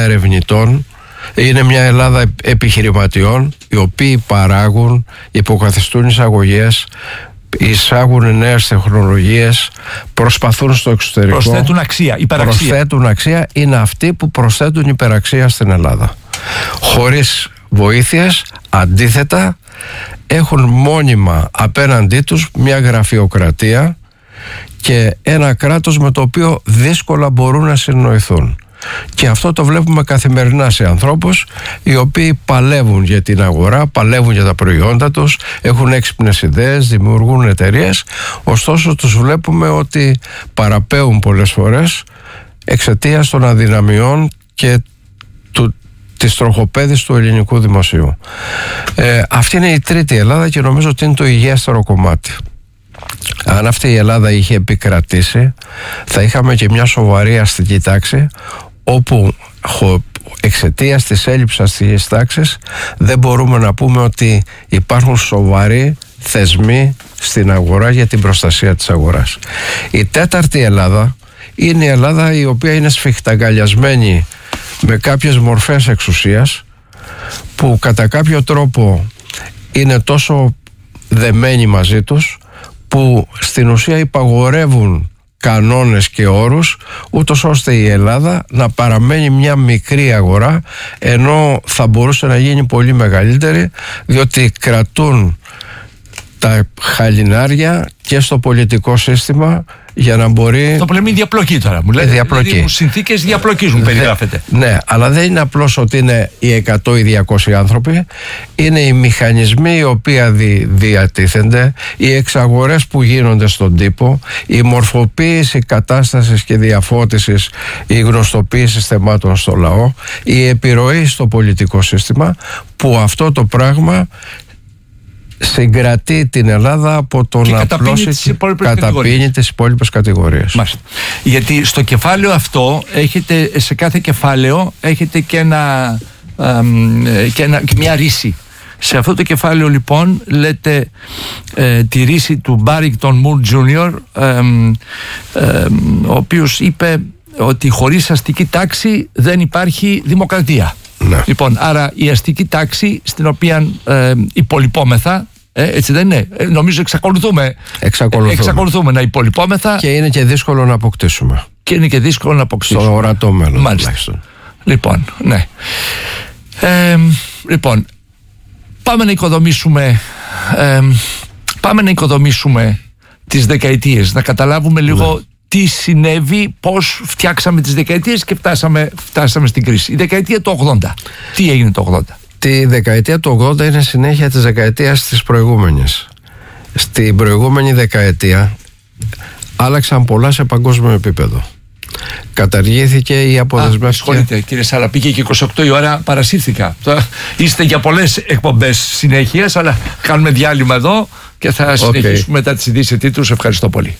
Ελλάδα επιχειρηματιών, οι οποίοι παράγουν, υποκαθιστούν εισαγωγές, εισάγουν νέες τεχνολογίες, προσπαθούν στο εξωτερικό, προσθέτουν αξία, υπεραξία. Προσθέτουν αξία, είναι αυτοί που προσθέτουν υπεραξία στην Ελλάδα. Χωρίς βοήθειες, αντίθετα, έχουν μόνιμα απέναντί τους μια γραφειοκρατία και ένα κράτος με το οποίο δύσκολα μπορούν να συνοηθούν. Και αυτό το βλέπουμε καθημερινά σε ανθρώπους οι οποίοι παλεύουν για την αγορά, παλεύουν για τα προϊόντα τους, έχουν έξυπνες ιδέες, δημιουργούν εταιρείες, ωστόσο τους βλέπουμε ότι παραπέουν πολλές φορές εξαιτίας των αδυναμιών και της τροχοπέδης του ελληνικού δημοσίου. Αυτή είναι η τρίτη Ελλάδα και νομίζω ότι είναι το υγιέστερο κομμάτι. Αν αυτή η Ελλάδα είχε επικρατήσει, θα είχαμε και μια σοβαρή αστική τάξη, όπου εξαιτίας της έλλειψης αστικής τάξης δεν μπορούμε να πούμε ότι υπάρχουν σοβαροί θεσμοί στην αγορά για την προστασία της αγοράς. Η τέταρτη Ελλάδα είναι η Ελλάδα η οποία είναι σφιχταγκαλιασμένη με κάποιες μορφές εξουσίας που κατά κάποιο τρόπο είναι τόσο δεμένοι μαζί τους που στην ουσία υπαγορεύουν κανόνες και όρους, ούτως ώστε η Ελλάδα να παραμένει μια μικρή αγορά, ενώ θα μπορούσε να γίνει πολύ μεγαλύτερη, διότι κρατούν τα χαλινάρια και στο πολιτικό σύστημα για να μπορεί... Το λέμε διαπλοκή τώρα, μου λέτε. Δηλαδή, συνθήκες διαπλοκίζουν, περιγράφεται. Ναι, αλλά δεν είναι απλώς ότι είναι οι 100 ή 200 άνθρωποι, είναι οι μηχανισμοί οι οποίοι διατίθενται, οι εξαγορές που γίνονται στον τύπο, η μορφοποίηση κατάστασης και διαφώτισης, η γνωστοποίηση θεμάτων στο λαό, η επιρροή στο πολιτικό σύστημα, που αυτό το πράγμα συγκρατεί την Ελλάδα από το να απλώσει, καταπίνει τις υπόλοιπες κατηγορίες. Μάλιστα. Γιατί στο κεφάλαιο αυτό σε κάθε κεφάλαιο έχετε και μια ρίση. Σε αυτό το κεφάλαιο λοιπόν λέτε τη ρίση του Barrington Moore Jr., ο οποίος είπε ότι χωρίς αστική τάξη δεν υπάρχει δημοκρατία. Ναι. Λοιπόν, άρα η αστική τάξη στην οποία υπολοιπόμεθα, έτσι δεν είναι? Νομίζω εξακολουθούμε να υπολοιπόμεθα. Και είναι και δύσκολο να αποκτήσουμε. Στο ορατό μέλλον. Μάλιστα. Λοιπόν, ναι. Λοιπόν, πάμε να οικοδομήσουμε τις δεκαετίες, να καταλάβουμε λίγο τι συνέβη, πώς φτιάξαμε τις δεκαετίες και φτάσαμε στην κρίση. Η δεκαετία του 80. Τι έγινε το 80? Τη δεκαετία του 80 είναι συνέχεια της δεκαετίας της προηγούμενης. Στην προηγούμενη δεκαετία άλλαξαν πολλά σε παγκόσμιο επίπεδο. Καταργήθηκε η αποδεσμεύση. Συγχωρείτε κύριε Σάλα, πήγε και 28 η ώρα, παρασύρθηκα. Είστε για πολλές εκπομπές συνέχειας, αλλά κάνουμε διάλειμμα εδώ και θα συνεχίσουμε μετά τις ειδήσεις τίτλους. Ευχαριστώ πολύ.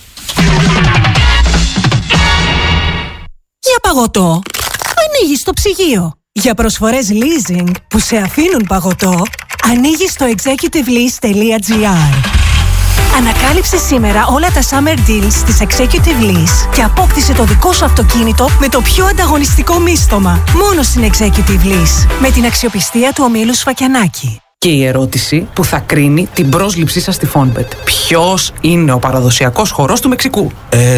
Για παγωτό, ανοίγεις το ψυγείο. Για προσφορές leasing που σε αφήνουν παγωτό, ανοίγεις το executivelease.gr. Ανακάλυψε σήμερα όλα τα summer deals της Executive Lease και απόκτησε το δικό σου αυτοκίνητο με το πιο ανταγωνιστικό μίστομα. Μόνο στην Executive Lease, με την αξιοπιστία του ομίλου Σφακιανάκη. Και η ερώτηση που θα κρίνει την πρόσληψή σας στη Fonbet. Ποιος είναι ο παραδοσιακός χορός του Μεξικού?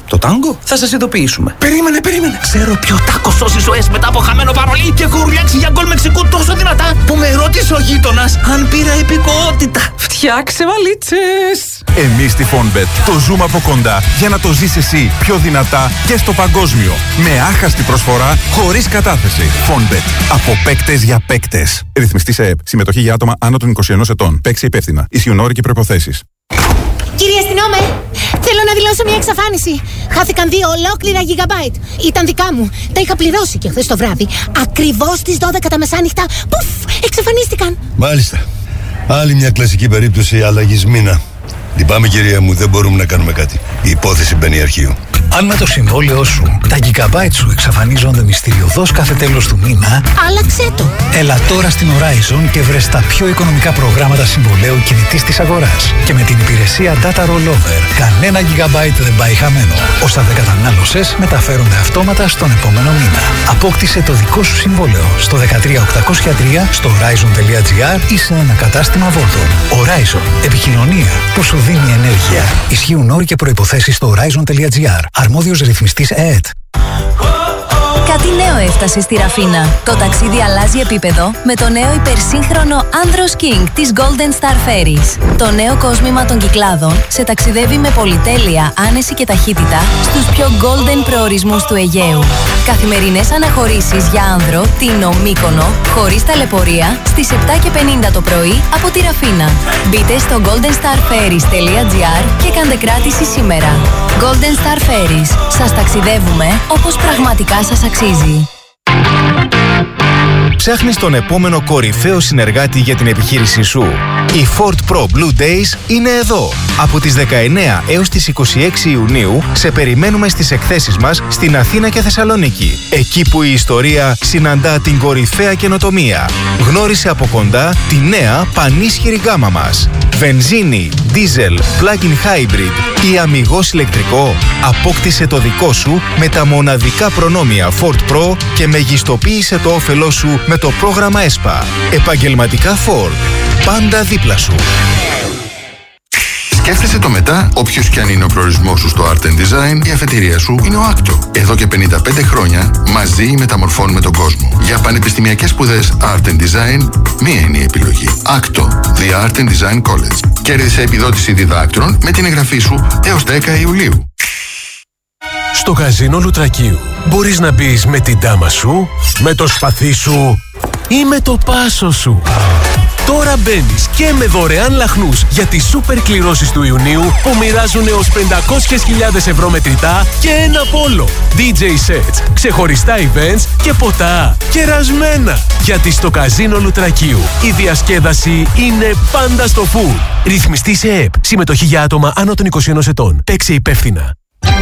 Το τάγκο? Θα σας ειδοποιήσουμε. Περίμενε. Ξέρω ποιο τάκο σώσει ζωές μετά από χαμένο παρολί και έχω ουρλιάξει για γκολ Μεξικού τόσο δυνατά που με ρώτησε ο γείτονας αν πήρα υπηκοότητα. Φτιάξε βαλίτσες. Εμείς στη Fonbet το ζούμε από κοντά για να το ζεις εσύ πιο δυνατά και στο παγκόσμιο. Με άχαστη προσφορά, χωρίς κατάθεση. Fonbet. Από παίκτες για παίκτες. Ρυθμιστή σε ΕΕΠ. Συμμετοχή για άτομα άνω των 21 ετών. Παίξε υπεύθυνα. Ισχύουν όροι και προϋποθέσεις. Κύριε αστυνόμε, θέλω να δηλώσω μια εξαφάνιση. Χάθηκαν 2 ολόκληρα γιγαμπάιτ. Ήταν δικά μου. Τα είχα πληρώσει και χθες το βράδυ. Ακριβώς στις 12 τα μεσάνυχτα. Πουφ, εξαφανίστηκαν. Μάλιστα. Άλλη μια κλασική περίπτωση αλλαγής μήνα. Λυπάμαι κυρία μου, δεν μπορούμε να κάνουμε κάτι. Η υπόθεση μπαίνει αρχείο. Αν με το συμβόλαιό σου τα gigabyte σου εξαφανίζονται μυστηριωδώς κάθε τέλος του μήνα, άλλαξε το. Έλα τώρα στην Horizon και βρες τα πιο οικονομικά προγράμματα συμβολαίου κινητής της αγοράς. Και με την υπηρεσία Data Rollover, κανένα gigabyte δεν πάει χαμένο. Όσα δεν κατανάλωσες μεταφέρονται αυτόματα στον επόμενο μήνα. Απόκτησε το δικό σου συμβόλαιο στο 13803, στο horizon.gr ή σε ένα κατάστημα Volton. Horizon. Επικοινωνία που σου δίνει ενέργεια. Ισχύουν όροι και προϋποθέσεις στο horizon.gr. Αρμόδιος ρυθμιστής ΕΕΤ. Κάτι νέο έφτασε στη Ραφίνα. Το ταξίδι αλλάζει επίπεδο με το νέο υπερσύγχρονο Andros King της Golden Star Ferries. Το νέο κόσμημα των Κυκλάδων σε ταξιδεύει με πολυτέλεια, άνεση και ταχύτητα στους πιο golden προορισμούς του Αιγαίου. Καθημερινές αναχωρήσεις για άνδρο, Τίνο, Μύκονο, χωρίς ταλαιπωρία, στις 7:50 το πρωί από τη Ραφίνα. Μπείτε στο goldenstarferries.gr και κάντε κράτηση σήμερα. Golden Star Ferries. Σας ταξιδεύουμε όπως πραγματικά σας αξίζει. Ψάχνεις τον επόμενο κορυφαίο συνεργάτη για την επιχείρησή σου? Οι Ford Pro Blue Days είναι εδώ. Από τις 19 έως τις 26 Ιουνίου σε περιμένουμε στις εκθέσεις μας στην Αθήνα και Θεσσαλονίκη. Εκεί που η ιστορία συναντά την κορυφαία καινοτομία. Γνώρισε από κοντά τη νέα πανίσχυρη γκάμα μας. Βενζίνη, δίζελ, plug-in hybrid ή αμιγώς ηλεκτρικό. Απόκτησε το δικό σου με τα μοναδικά προνόμια Ford Pro και μεγιστοποίησε το όφελό σου με το πρόγραμμα ΕΣΠΑ. Επαγγελματικά Ford. Πάντα δίπλα σου. Σκέφτεσαι το μετά, όποιος κι αν είναι ο προορισμός σου στο Art and Design, η αφετηρία σου είναι ο Acto. Εδώ και 55 χρόνια μαζί μεταμορφώνουμε τον κόσμο. Για πανεπιστημιακές σπουδές Art and Design, μία είναι η επιλογή. Acto, The Art and Design College. Κέρδισε επιδότηση διδάκτρων με την εγγραφή σου έως 10 Ιουλίου. Στο καζίνο Λουτρακίου μπορείς να μπεις με την ντάμα σου, με το σπαθί σου ή με το πάσο σου. Τώρα μπαίνεις και με δωρεάν λαχνούς για τις σούπερ κληρώσεις του Ιουνίου που μοιράζουν έως 500.000 ευρώ μετρητά και ένα πόλο. DJ sets, ξεχωριστά events και ποτά. Κερασμένα. Γιατί στο καζίνο Λουτρακίου η διασκέδαση είναι πάντα στο φουλ. Ρυθμιστή σε ΕΕΠ. Συμμετοχή για άτομα άνω των 21 ετών. Παίξε υπεύθυνα.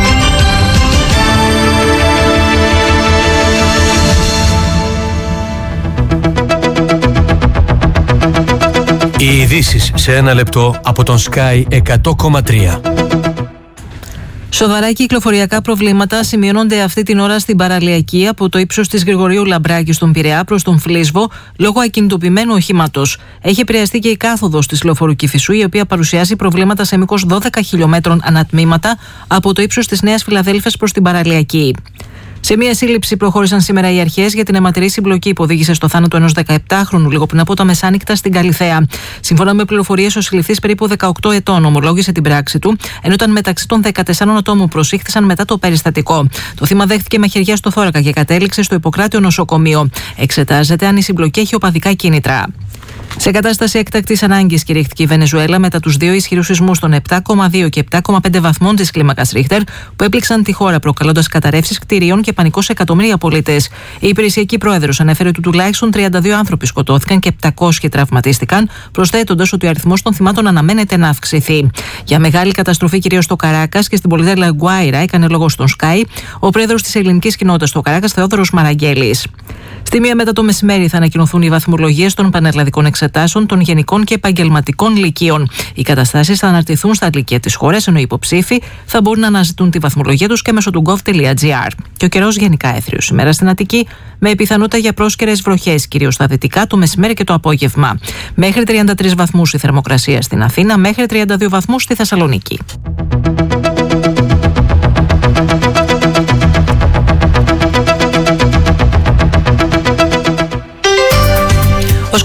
Οι ειδήσεις σε ένα λεπτό από τον Sky 100,3. Σοβαρά κυκλοφοριακά προβλήματα σημειώνονται αυτή την ώρα στην παραλιακή από το ύψος της Γρηγορείου Λαμπράκη στον Πειραιά προς τον Φλίσβο λόγω ακινητοποιημένου οχήματος. Έχει επηρεαστεί και η κάθοδος της λεωφόρου Κηφισού, η οποία παρουσιάζει προβλήματα σε μήκος 12 χιλιόμετρων ανατμήματα από το ύψος της Νέας Φιλαδέλφειας προς την παραλιακή. Σε μια σύλληψη προχώρησαν σήμερα οι αρχές για την αιματηρή συμπλοκή που οδήγησε στο θάνατο ενός 17χρονου λίγο πριν από τα μεσάνυχτα στην Καλιθέα. Σύμφωνα με πληροφορίες, ο συλληφθής περίπου 18 ετών ομολόγησε την πράξη του, ενώ ήταν μεταξύ των 14 ατόμων που προσήχθησαν μετά το περιστατικό. Το θύμα δέχτηκε μαχαιριά στο θώρακα και κατέληξε στο Ιπποκράτειο νοσοκομείο. Εξετάζεται αν η συμπλοκή έχει οπαδικά κίνητρα. Σε κατάσταση έκτακτης ανάγκης κηρύχθηκε η Βενεζουέλα μετά τους δύο ισχυρούς σεισμούς των 7,2 και 7,5 βαθμών της κλίμακας Ρίχτερ που έπληξαν τη χώρα, προκαλώντας καταρρεύσεις κτηρίων και πανικό σε εκατομμύρια πολίτες. Η υπηρεσιακή πρόεδρος ανέφερε ότι τουλάχιστον 32 άνθρωποι σκοτώθηκαν και 700 τραυματίστηκαν, προσθέτοντας ότι ο αριθμός των θυμάτων αναμένεται να αυξηθεί. Για μεγάλη καταστροφή κυρίως στο Καράκας και στην πολιτεία Λαγκουάιρα έκανε λόγο στον Sky ο πρόεδρος της ελληνικής κοινότητας στο Καράκας, Θεόδωρος Μαραγκέλης. Στη μία μετά το μεσημέρι θα ανακοινωθούν οι βαθμολογίες των πανελλαδικών εξετάσεων των γενικών και επαγγελματικών λυκείων. Οι καταστάσεις θα αναρτηθούν στα λυκεία της χώρας, ενώ οι υποψήφοι θα μπορούν να αναζητούν τη βαθμολογία τους και μέσω του gov.gr. Και ο καιρός γενικά έθριος σήμερα στην Αττική, με πιθανότητα για πρόσκαιρες βροχές, κυρίως στα δυτικά, το μεσημέρι και το απόγευμα. Μέχρι 33 βαθμούς η θερμοκρασία στην Αθήνα, μέχρι 32 βαθμούς στη Θεσσαλονίκη.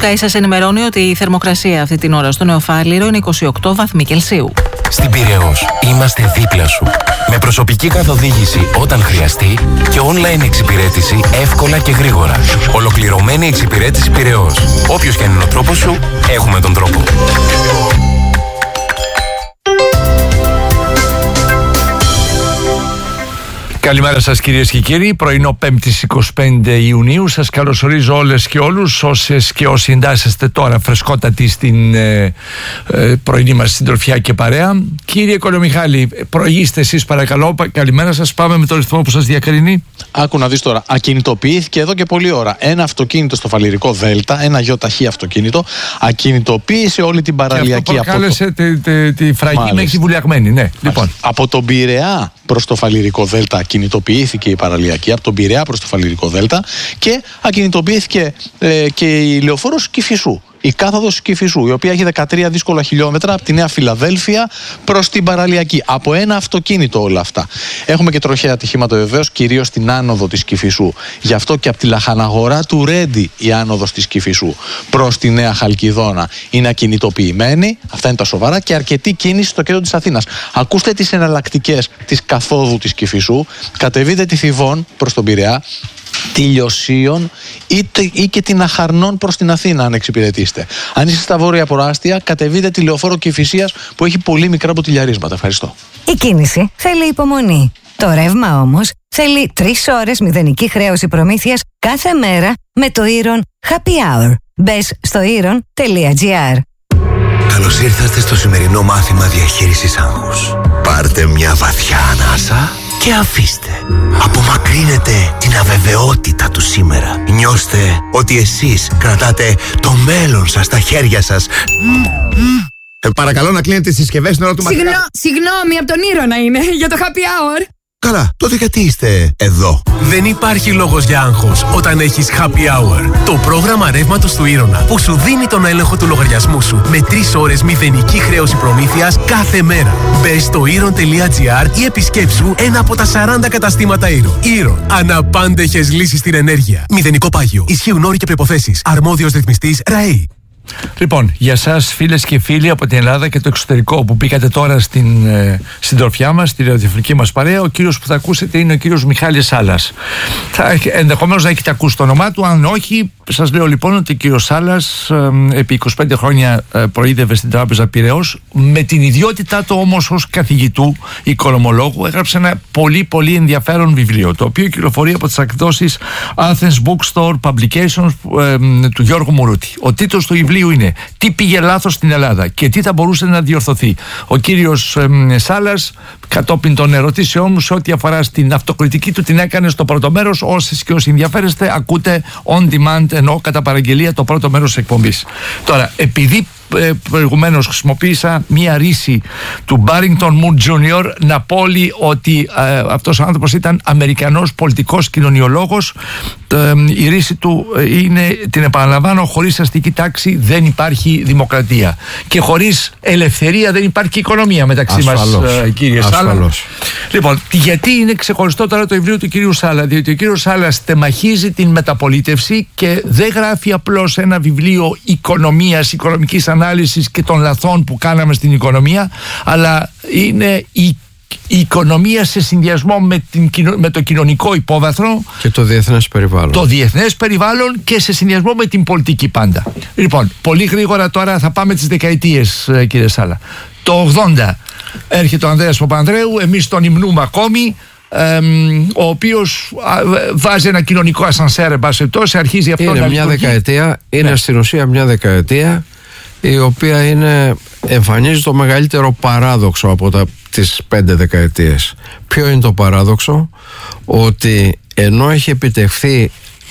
Sky σας ενημερώνει ότι η θερμοκρασία αυτή την ώρα στο Νεοφάλιρο είναι 28 βαθμοί Κελσίου. Στην Πειραιώς είμαστε δίπλα σου. Με προσωπική καθοδήγηση όταν χρειαστεί και online εξυπηρέτηση εύκολα και γρήγορα. Ολοκληρωμένη εξυπηρέτηση Πειραιώς. Όποιος και αν είναι ο τρόπος σου, έχουμε τον τρόπο. Καλημέρα σας κυρίες και κύριοι, πρωινό 5ης 25 Ιουνίου. Σας καλωσορίζω όλες και όλους, όσες και όσοι εντάσσεστε τώρα φρεσκότατοι στην πρωινή μας συντροφιά και παρέα. Κύριε Κολομιχάλη, προηγήστε εσείς παρακαλώ, καλημέρα σας, πάμε με το ρυθμό που σας διακρινεί. Άκου να δεις τώρα, ακινητοποιήθηκε εδώ και πολλή ώρα ένα αυτοκίνητο στο Φαλιρικό Δέλτα, ένα γιοταχή αυτοκίνητο, ακινητοποίησε όλη την παραλιακή. Και αυτό προκάλεσε τη φραγή μέχρι βουλιαγμένη, ναι. Λοιπόν. Από τον Πειραιά προς το Φαλιρικό Δέλτα ακινητοποιήθηκε η παραλιακή, από τον Πειραιά προς το Φαλιρικό Δέλτα, και ακινητοποιήθηκε και η λεωφόρος Κηφισού. Η κάθοδος Κηφισού, η οποία έχει 13 δύσκολα χιλιόμετρα από τη Νέα Φιλαδέλφια προς την παραλιακή. Από ένα αυτοκίνητο όλα αυτά. Έχουμε και τροχαία ατυχήματα βεβαίως, κυρίως στην άνοδο της Κηφισού. Γι' αυτό και από τη λαχαναγορά του Ρέντι η άνοδος της Κηφισού προς τη Νέα Χαλκιδόνα είναι ακινητοποιημένη. Αυτά είναι τα σοβαρά, και αρκετή κίνηση στο κέντρο της Αθήνας. Ακούστε τις εναλλακτικές της καθόδου της Κηφισού. Κατεβείτε τη Θηβών προς τον Πειραιά, τη Λιωσίων ή και την Αχαρνών προς την Αθήνα, αν εξυπηρετήσετε. Αν είστε στα βόρεια προάστια, κατεβείτε τη λεωφόρο Κηφισίας που έχει πολύ μικρά μποτιλιαρίσματα. Ευχαριστώ. Η κίνηση θέλει υπομονή. Το ρεύμα όμως θέλει 3 ώρες μηδενική χρέωση προμήθειας κάθε μέρα με το Iron Happy Hour. Μπες στο iron.gr. Καλώς ήρθατε στο σημερινό μάθημα διαχείρισης άγχους. Πάρτε μια βαθιά ανάσα και αφήστε. Απομακρύνετε την αβεβαιότητα του σήμερα. Νιώστε ότι εσείς κρατάτε το μέλλον σας στα χέρια σας. Παρακαλώ να κλείνετε τις συσκευές στην ώρα του μαθήματος. Συγγνώμη, από τον Ήρωνα είναι, για το happy hour. Καλά, τότε γιατί είστε εδώ? Δεν υπάρχει λόγος για άγχος όταν έχεις Happy Hour. Το πρόγραμμα ρεύματος του Ήρωνα που σου δίνει τον έλεγχο του λογαριασμού σου με 3 ώρες μηδενική χρέωση προμήθειας κάθε μέρα. Μπες στο iron.gr ή επισκέψου ένα από τα 40 καταστήματα Iron. Iron. Αναπάντεχες λύσεις στην ενέργεια. Μηδενικό πάγιο. Ισχύουν όροι και προϋποθέσεις. Αρμόδιος ρυθμιστής ΡΑΕΗ. Λοιπόν, για σας φίλες και φίλοι από την Ελλάδα και το εξωτερικό που μπήκατε τώρα στην συντροφιά μας, στη ραδιοφωνική μας παρέα, ο κύριος που θα ακούσετε είναι ο κύριος Μιχάλης Σάλλας. Ενδεχομένως να έχετε ακούσει το όνομά του, αν όχι, σας λέω λοιπόν ότι ο κύριος Σάλλας επί 25 χρόνια προείδευε στην Τράπεζα Πειραιώς. Με την ιδιότητά του όμως ως καθηγητού οικονομολόγου έγραψε ένα πολύ ενδιαφέρον βιβλίο, το οποίο κυκλοφορεί από τις εκδόσεις Athens Bookstore Publications του Γιώργου Μουρούτη. Ο τίτλος του βιβλίου είναι «Τι πήγε λάθος στην Ελλάδα και τι θα μπορούσε να διορθωθεί». Ο κύριος Σάλλας, κατόπιν των ερωτήσεών μου σε ό,τι αφορά στην αυτοκριτική του, την έκανε στο πρώτο μέρος. Όσες και όσοι ενδιαφέρεστε, ακούτε on demand, ενώ κατά παραγγελία, το πρώτο μέρος της εκπομπής. Τώρα, επειδή προηγουμένως χρησιμοποίησα μία ρίση του Barrington Moon Jr. να πω ότι αυτός ο άνθρωπος ήταν Αμερικανός πολιτικός κοινωνιολόγος. Η ρίση του είναι, την επαναλαμβάνω, χωρίς αστική τάξη δεν υπάρχει δημοκρατία και χωρίς ελευθερία δεν υπάρχει οικονομία μεταξύ μας, κύριε Σάλλα. Λοιπόν, γιατί είναι ξεχωριστό τώρα το βιβλίο του κυρίου Σάλλα? Διότι ο κύριος Σάλλας τεμαχίζει την μεταπολίτευση και δεν γράφει απλώς ένα βιβλίο οικονομίας, οικονομικής ανάλυσης και των λαθών που κάναμε στην οικονομία, αλλά είναι η οικονομία σε συνδυασμό με το κοινωνικό υπόβαθρο και το διεθνές περιβάλλον. Το διεθνές περιβάλλον και σε συνδυασμό με την πολιτική πάντα. Λοιπόν, πολύ γρήγορα τώρα θα πάμε τις δεκαετίες, κύριε Σάλλα. Το 80 έρχεται ο Ανδρέας Παπανδρέου, εμείς τον υμνούμε ακόμη, ο οποίος βάζει ένα κοινωνικό ασανσέρ, εν πάση περιπτώσει, αρχίζει αυτό είναι να μια λειτουργεί. δεκαετία, είναι Ναι. στην ουσία μια δεκαετία η οποία εμφανίζει το μεγαλύτερο παράδοξο από τις 5 δεκαετίες. Ποιο είναι το παράδοξο? Ότι ενώ έχει επιτευχθεί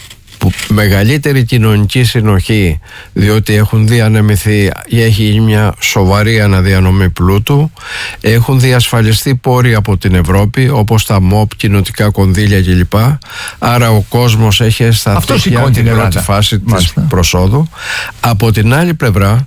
μεγαλύτερη κοινωνική συνοχή, διότι έχουν διανεμηθεί ή έχει γίνει μια σοβαρή αναδιανομή πλούτου, έχουν διασφαλιστεί πόροι από την Ευρώπη όπως τα ΜΟΠ, κοινοτικά κονδύλια κλπ. Άρα ο κόσμος έχει αισθανθεί για την πρώτη φάση της προσόδου. Από την άλλη πλευρά,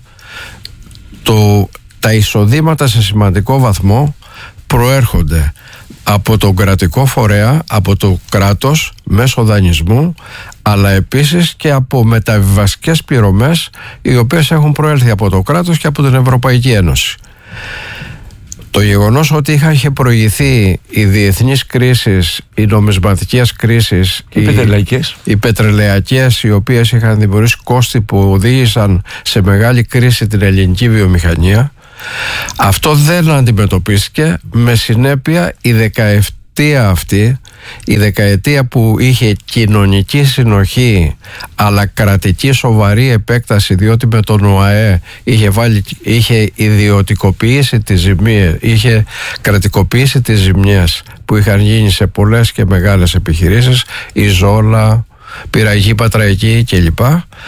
τα εισοδήματα σε σημαντικό βαθμό προέρχονται από τον κρατικό φορέα, από το κράτος μέσω δανεισμού, αλλά επίσης και από μεταβιβαστικές πληρωμές οι οποίες έχουν προέλθει από το κράτος και από την Ευρωπαϊκή Ένωση. Το γεγονός ότι είχε προηγηθεί οι διεθνείς κρίσεις, οι νομισματικές κρίσεις, οι πετρελαϊκές, οι οποίες είχαν δημιουργήσει κόστη που οδήγησαν σε μεγάλη κρίση την ελληνική βιομηχανία, αυτό δεν αντιμετωπίστηκε, με συνέπεια η δεκαετία αυτή, η δεκαετία που είχε κοινωνική συνοχή αλλά κρατική σοβαρή επέκταση, διότι με τον ΟΑΕ είχε ιδιωτικοποιήσει τις ζημίες, είχε κρατικοποιήσει τις ζημιές που είχαν γίνει σε πολλές και μεγάλες επιχειρήσεις, η Ζόλα, Πυραγή, Πατραϊκή κλπ.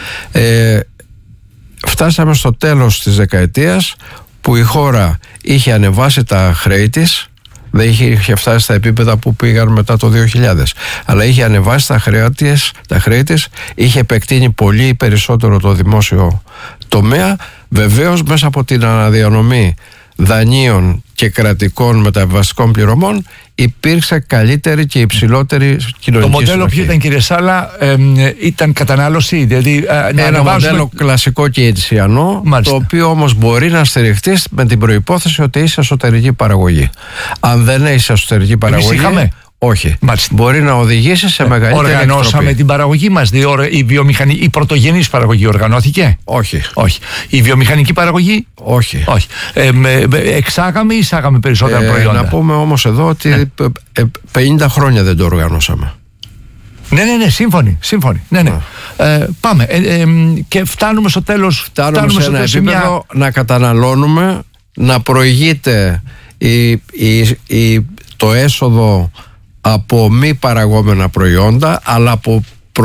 Φτάσαμε στο τέλος της δεκαετίας που η χώρα είχε ανεβάσει τα χρέη της. Δεν είχε φτάσει στα επίπεδα που πήγαν μετά το 2000, αλλά είχε ανεβάσει τα χρέη της, είχε επεκτείνει πολύ περισσότερο το δημόσιο τομέα, βεβαίως μέσα από την αναδιανομή δανείων και κρατικών μεταβιβαστικών πληρωμών υπήρξε καλύτερη και υψηλότερη κοινωνική συνοχή. Το μοντέλο ποιο ήταν, κύριε Σάλα? Ήταν κατανάλωση, δηλαδή ένα μοντέλο κλασικό και αιτησιανό, το οποίο όμως μπορεί να στηριχτεί με την προϋπόθεση ότι είσαι εσωτερική παραγωγή. Αν δεν είσαι εσωτερική παραγωγή, είχαμε. Όχι. Μάλιστα. Μπορεί να οδηγήσει σε μεγαλύτερη Οργανώσαμε εκτροπή. την παραγωγή μας, η πρωτογενής παραγωγή οργανώθηκε? Όχι. Η βιομηχανική παραγωγή? Όχι. Εξάγαμε ή εισάγαμε περισσότερα προϊόντα? Να πούμε όμως εδώ ότι 50 χρόνια δεν το οργανώσαμε. Ναι, σύμφωνοι. Πάμε. Και φτάνουμε στο τέλος. Φτάνουμε σε ένα επίπεδο να καταναλώνουμε, να προηγείται το έσοδο από μη παραγόμενα προϊόντα, αλλά από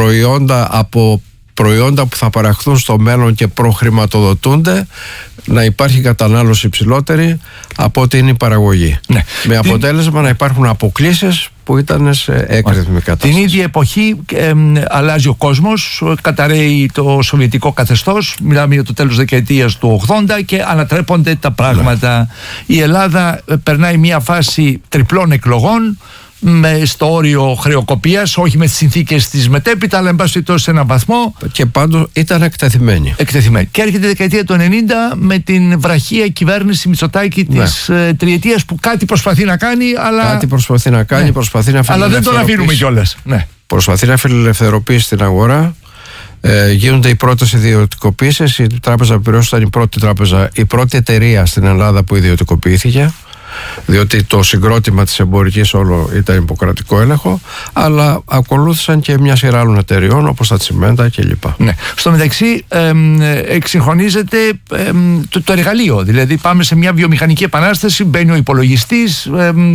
προϊόντα που θα παραχθούν στο μέλλον και προχρηματοδοτούνται, να υπάρχει κατανάλωση υψηλότερη από ό,τι είναι η παραγωγή. Ναι. Με αποτέλεσμα να υπάρχουν αποκλίσεις που ήταν σε έκρηθμη κατάσταση. Την ίδια εποχή αλλάζει ο κόσμος, καταρρέει το σοβιετικό καθεστώς, μιλάμε για το τέλος δεκαετίας του 80 και ανατρέπονται τα πράγματα. Ναι. Η Ελλάδα περνάει μια φάση τριπλών εκλογών, στο όριο χρεοκοπίας, όχι με τις συνθήκες της μετέπειτα, αλλά εν πάση περιπτώσει σε έναν βαθμό. Και πάντως ήταν εκτεθειμένη. Και έρχεται η δεκαετία του 90 με την βραχία κυβέρνηση Μητσοτάκη της τριετίας που κάτι προσπαθεί να κάνει, αλλά. Κάτι προσπαθεί να κάνει, προσπαθεί να αλλά δεν τον αφήνουμε κιόλας. Ναι. Προσπαθεί να φιλελευθερωποιήσει την αγορά. Γίνονται οι πρώτες ιδιωτικοποίησεις. Η Τράπεζα Πειραιώς ήταν η πρώτη εταιρεία στην Ελλάδα που ιδιωτικοποιήθηκε, διότι το συγκρότημα της εμπορικής όλο ήταν υποκρατικό έλεγχο, αλλά ακολούθησαν και μια σειρά άλλων εταιριών όπως τα τσιμέντα κλπ. Ναι. Στο μεταξύ εξυγχρονίζεται το εργαλείο, δηλαδή πάμε σε μια βιομηχανική επανάσταση, μπαίνει ο υπολογιστής,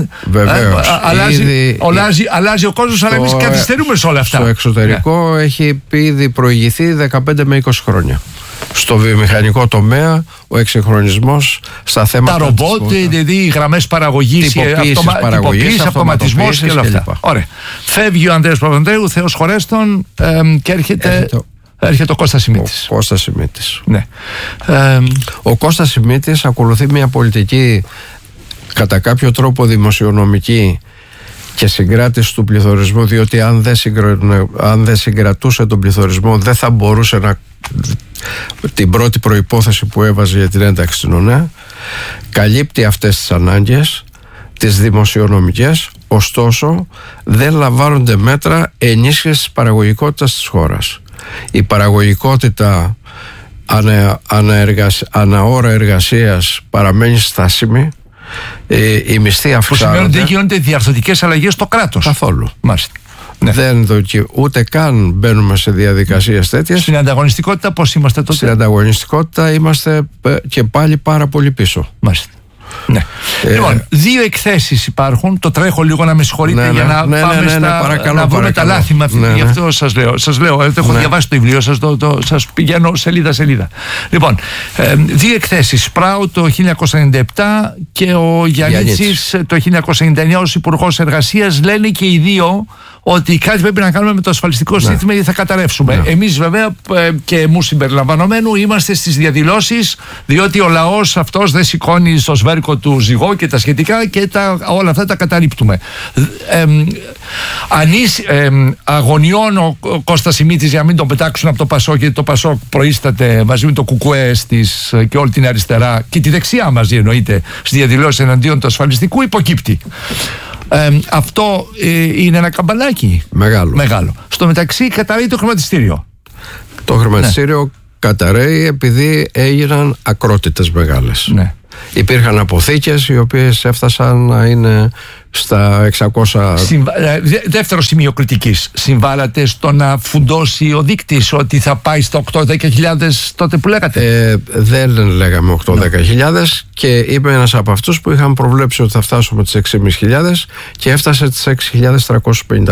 αλλάζει ο κόσμος, αλλά εμείς καθυστερούμε σε όλα αυτά. Στο εξωτερικό έχει ήδη προηγηθεί 15 με 20 χρόνια. Στο βιομηχανικό τομέα ο εξυγχρονισμός στα θέματα. Τα ρομπότ, δηλαδή οι γραμμές παραγωγής, τυποποίηση, αυτοματισμός και όλα αυτά. Ωραία. Φεύγει ο Ανδρέας Παπανδρέου, Θεός χωρέστον, και έρχεται ο Κώστας Σιμίτης. Ναι. Ο Κώστας Σιμίτης ακολουθεί μια πολιτική κατά κάποιο τρόπο δημοσιονομική και συγκράτηση του πληθωρισμού, διότι αν δεν συγκρατούσε τον πληθωρισμό δεν θα μπορούσε να, την πρώτη προϋπόθεση που έβαζε για την ένταξη στην ΟΝΕ, καλύπτει αυτές τις ανάγκες, τις δημοσιονομικές, ωστόσο δεν λαμβάνονται μέτρα ενίσχυσης της παραγωγικότητας της χώρας. Η παραγωγικότητα ανά ώρα εργασίας παραμένει στάσιμη. Η μισθή αυξάνονται. Που σημαίνει ότι δεν γίνονται διαρθρωτικές αλλαγές στο κράτος. Καθόλου. Μάλιστα. Ναι. Ούτε καν μπαίνουμε σε διαδικασίες τέτοιες. Στην ανταγωνιστικότητα πώς είμαστε τότε? Στην ανταγωνιστικότητα είμαστε και πάλι πάρα πολύ πίσω. Μάλιστα. Ναι. Λοιπόν, δύο εκθέσεις υπάρχουν. Το τρέχω λίγο, να με συγχωρείτε, για να πάμε να βρούμε τα λάθη με αυτή. Γι' αυτό σας λέω, έχω διαβάσει το βιβλίο σας, σας πηγαίνω σελίδα. Λοιπόν, δύο εκθέσεις. Σπράου το 1997 και ο Γιαννίτσης το 1999 ως Υπουργός Εργασίας. Λένε και οι δύο ότι κάτι πρέπει να κάνουμε με το ασφαλιστικό σύστημα γιατί θα καταρρεύσουμε. Εμείς βέβαια και μου συμπεριλαμβανομένου είμαστε στις διαδηλώσεις, διότι ο λαός αυτός δεν σηκώνει στο σβέρκο του ζυγό και τα σχετικά και όλα αυτά τα καταρρίπτουμε. Αγωνιών ο Κώστας Σιμίτης για να μην τον πετάξουν από το Πασόκ, γιατί το Πασόκ προείσταται μαζί με το Κουκουέ και όλη την αριστερά και τη δεξιά μαζί εννοείται στις διαδηλώσεις εναντίον του ασφαλιστικού, υποκύπτει. Αυτό είναι ένα καμπανάκι μεγάλο. Στο μεταξύ καταραίει το χρηματιστήριο. Το χρηματιστήριο καταραίει επειδή έγιναν ακρότητες μεγάλες. Υπήρχαν αποθήκες οι οποίες έφτασαν να είναι στα 600. Δεύτερο σημείο κριτικής. Συμβάλλατε στο να φουντώσει ο δείκτης ότι θα πάει στα 8-10.000 τότε που λέγατε? Δεν λέγαμε 8-10.000 και είμαι ένας από αυτούς που είχαν προβλέψει ότι θα φτάσουμε τις 6.500 και έφτασε τις 6.355.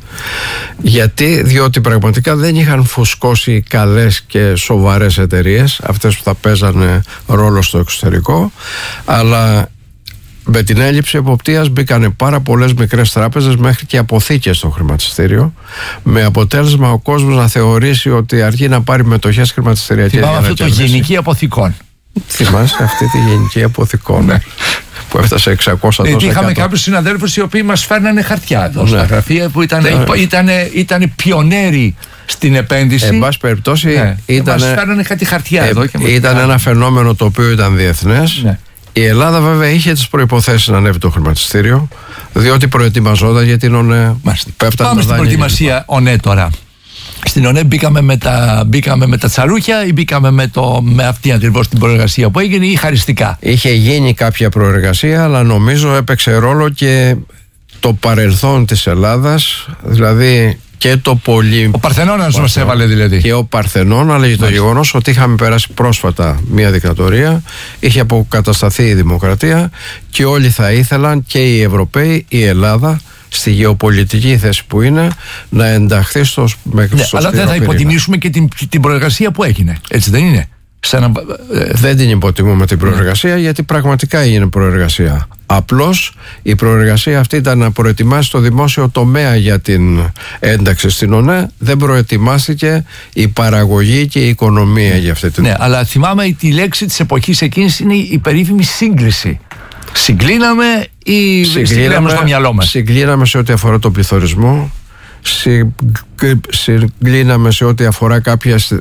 Γιατί? Διότι πραγματικά δεν είχαν φουσκώσει καλές και σοβαρές εταιρείες, αυτές που θα παίζανε ρόλο στο εξωτερικό, αλλά με την έλλειψη εποπτείας μπήκανε πάρα πολλές μικρές τράπεζες μέχρι και αποθήκες στο χρηματιστήριο, με αποτέλεσμα ο κόσμος να θεωρήσει ότι αρκεί να πάρει μετοχές χρηματιστηριακές. Θυμάμαι αυτό το γενική αποθηκών. Θυμάσαι αυτή τη γενική αποθηκών που έφτασε 600 τόσα. Γιατί είχαμε κάποιους συναδέλφους οι οποίοι μας φέρνανε χαρτιά εδώ στα γραφεία που ήταν πιονέροι στην επένδυση. Εν πάση περιπτώσει μας φέρνανε κάτι χαρτιά εδώ. Ήταν ένα φαινόμενο το οποίο ήταν διεθνές. Η Ελλάδα βέβαια είχε τις προϋποθέσεις να ανέβει το χρηματιστήριο, διότι προετοιμαζόταν για την ΟΝΕ. Πάμε στην προετοιμασία ΟΝΕ τώρα. Στην ΟΝΕ μπήκαμε με τα τσαρούχια ή μπήκαμε με αυτή ακριβώς την προεργασία που έγινε ή χαριστικά? Είχε γίνει κάποια προεργασία, αλλά νομίζω έπαιξε ρόλο και το παρελθόν της Ελλάδας, δηλαδή και το πολύ. Ο Παρθενώνας μας έβαλε δηλαδή. Και ο Παρθενών, αλλά και το γεγονός ότι είχαμε περάσει πρόσφατα μια δικτατορία, είχε αποκατασταθεί η δημοκρατία και όλοι θα ήθελαν, και οι Ευρωπαίοι, η Ελλάδα, στη γεωπολιτική θέση που είναι, να ενταχθεί στο αλλά δεν θα υποτιμήσουμε και την προεργασία που έγινε, έτσι δεν είναι? Δεν την υποτιμούμε την προεργασία, γιατί πραγματικά έγινε προεργασία. Απλώς η προεργασία αυτή ήταν να προετοιμάσει το δημόσιο τομέα για την ένταξη στην ΟΝΕ. Δεν προετοιμάστηκε η παραγωγή και η οικονομία για αυτή την. Ναι, αλλά θυμάμαι τη λέξη της εποχής εκείνης είναι η περίφημη σύγκληση. Συγκλίναμε ή συγκλίναμε στο μυαλό μας? Συγκλίναμε σε ό,τι αφορά τον πληθωρισμό, συγκλίναμε σε ό,τι αφορά κάποιες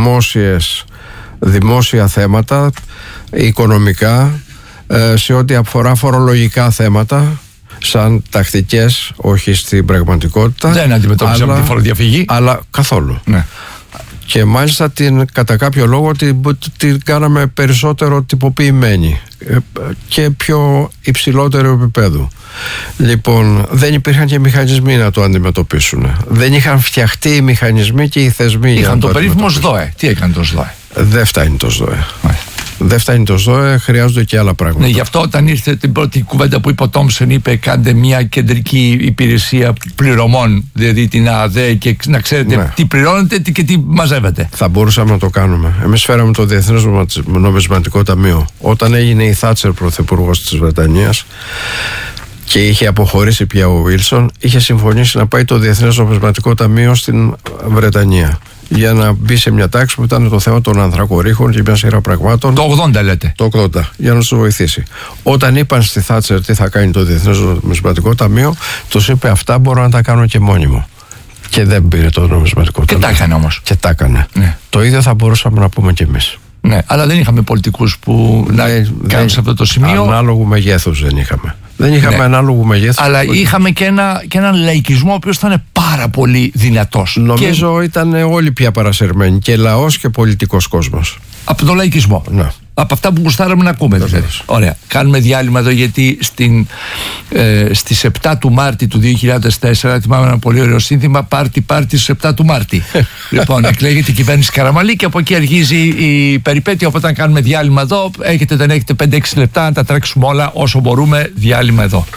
δημόσια θέματα, οικονομικά, σε ό,τι αφορά φορολογικά θέματα, σαν τακτικές, όχι στην πραγματικότητα. Δεν αντιμετώπισαμε τη φοροδιαφυγή. Αλλά καθόλου. Ναι. Και μάλιστα κατά κάποιο λόγο την κάναμε περισσότερο τυποποιημένη και πιο υψηλότερο επίπεδο. Λοιπόν, δεν υπήρχαν και μηχανισμοί να το αντιμετωπίσουν. Δεν είχαν φτιαχτεί οι μηχανισμοί και οι θεσμοί. Είχαν το περίφημο ΣΔΟΕ. Τι έκανε το ΣΔΟΕ? Δεν φτάνει το ΣΔΟΕ. Δεν φτάνει το ΣΔΟΕ, χρειάζονται και άλλα πράγματα. Ναι, γι' αυτό όταν ήρθε την πρώτη κουβέντα που είπε ο Τόμψον, είπε κάντε μια κεντρική υπηρεσία πληρωμών, δηλαδή την ΑΔΕ, και να ξέρετε τι πληρώνετε και τι μαζεύετε. Θα μπορούσαμε να το κάνουμε. Εμείς φέραμε το Διεθνές Νομισματικό Ταμείο. Όταν έγινε η Θάτσερ πρωθυπουργός της Βρετανίας και είχε αποχωρήσει πια ο Βίλσον, είχε συμφωνήσει να πάει το Διεθνές Νομισματικό Ταμείο στην Βρετανία, για να μπει σε μια τάξη που ήταν το θέμα των ανθρακορίχων και μια σειρά πραγμάτων. Το 80 λέτε? Το 80, για να του βοηθήσει. Όταν είπαν στη Θάτσερ τι θα κάνει το Διεθνές Νομισματικό Ταμείο, τους είπε αυτά μπορώ να τα κάνω και μόνοι μου. Και δεν πήρε το Νομισματικό Ταμείο. Και τα έκανε όμως. Και τα έκανε. Ναι. Το ίδιο θα μπορούσαμε να πούμε κι εμείς. Ναι, αλλά δεν είχαμε πολιτικούς που να κάνουν σε αυτό το σημείο. Ανάλογου μεγέθους δεν είχαμε. Δεν είχαμε ανάλογου μεγέθους. Αλλά είχαμε και έναν λαϊκισμό ο οποίος ήταν πάρα πολύ δυνατός. Νομίζω ήταν όλοι πια παρασερμένοι, και λαός και πολιτικός κόσμος. Από τον λαϊκισμό. Ναι. Από αυτά που γουστάραμε να ακούμε. Δηλαδή. Ωραία. Κάνουμε διάλειμμα εδώ, γιατί στις 7 του Μάρτη του 2004, θυμάμαι ένα πολύ ωραίο σύνθημα, πάρτι στις 7 του Μάρτη. Λοιπόν, εκλέγεται η κυβέρνηση Καραμανλή και από εκεί αρχίζει η περιπέτεια. Οπότε, αν κάνουμε διάλειμμα εδώ, δεν έχετε 5-6 λεπτά να τα τρέξουμε όλα όσο μπορούμε. Διάλειμμα εδώ.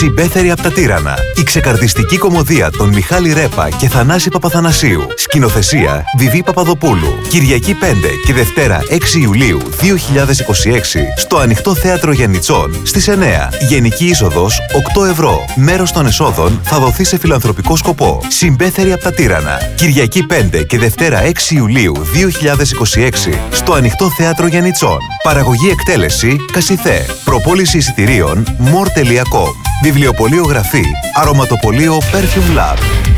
Συμπέθεροι από τα τύρανα. Η ξεκαρδιστική κωμωδία των Μιχάλη Ρέπα και Θανάση Παπαθανασίου. Σκηνοθεσία Βιβί Παπαδοπούλου. Κυριακή 5 και Δευτέρα 6 Ιουλίου 2026 στο Ανοιχτό Θέατρο Γιαννιτσών στις 9. Γενική είσοδος 8 ευρώ. Μέρος των εσόδων θα δοθεί σε φιλανθρωπικό σκοπό. Συμπέθεροι από τα τύρανα. Κυριακή 5 και Δευτέρα 6 Ιουλίου 2026 στο Ανοιχτό Θέατρο Γιαννιτσών. Παραγωγή εκτέλεση Κασιθέ. Προπόληση εισιτηρίων more.com. Βιβλιοπωλείο Γραφή. Αρωματοπωλείο Perfume Lab.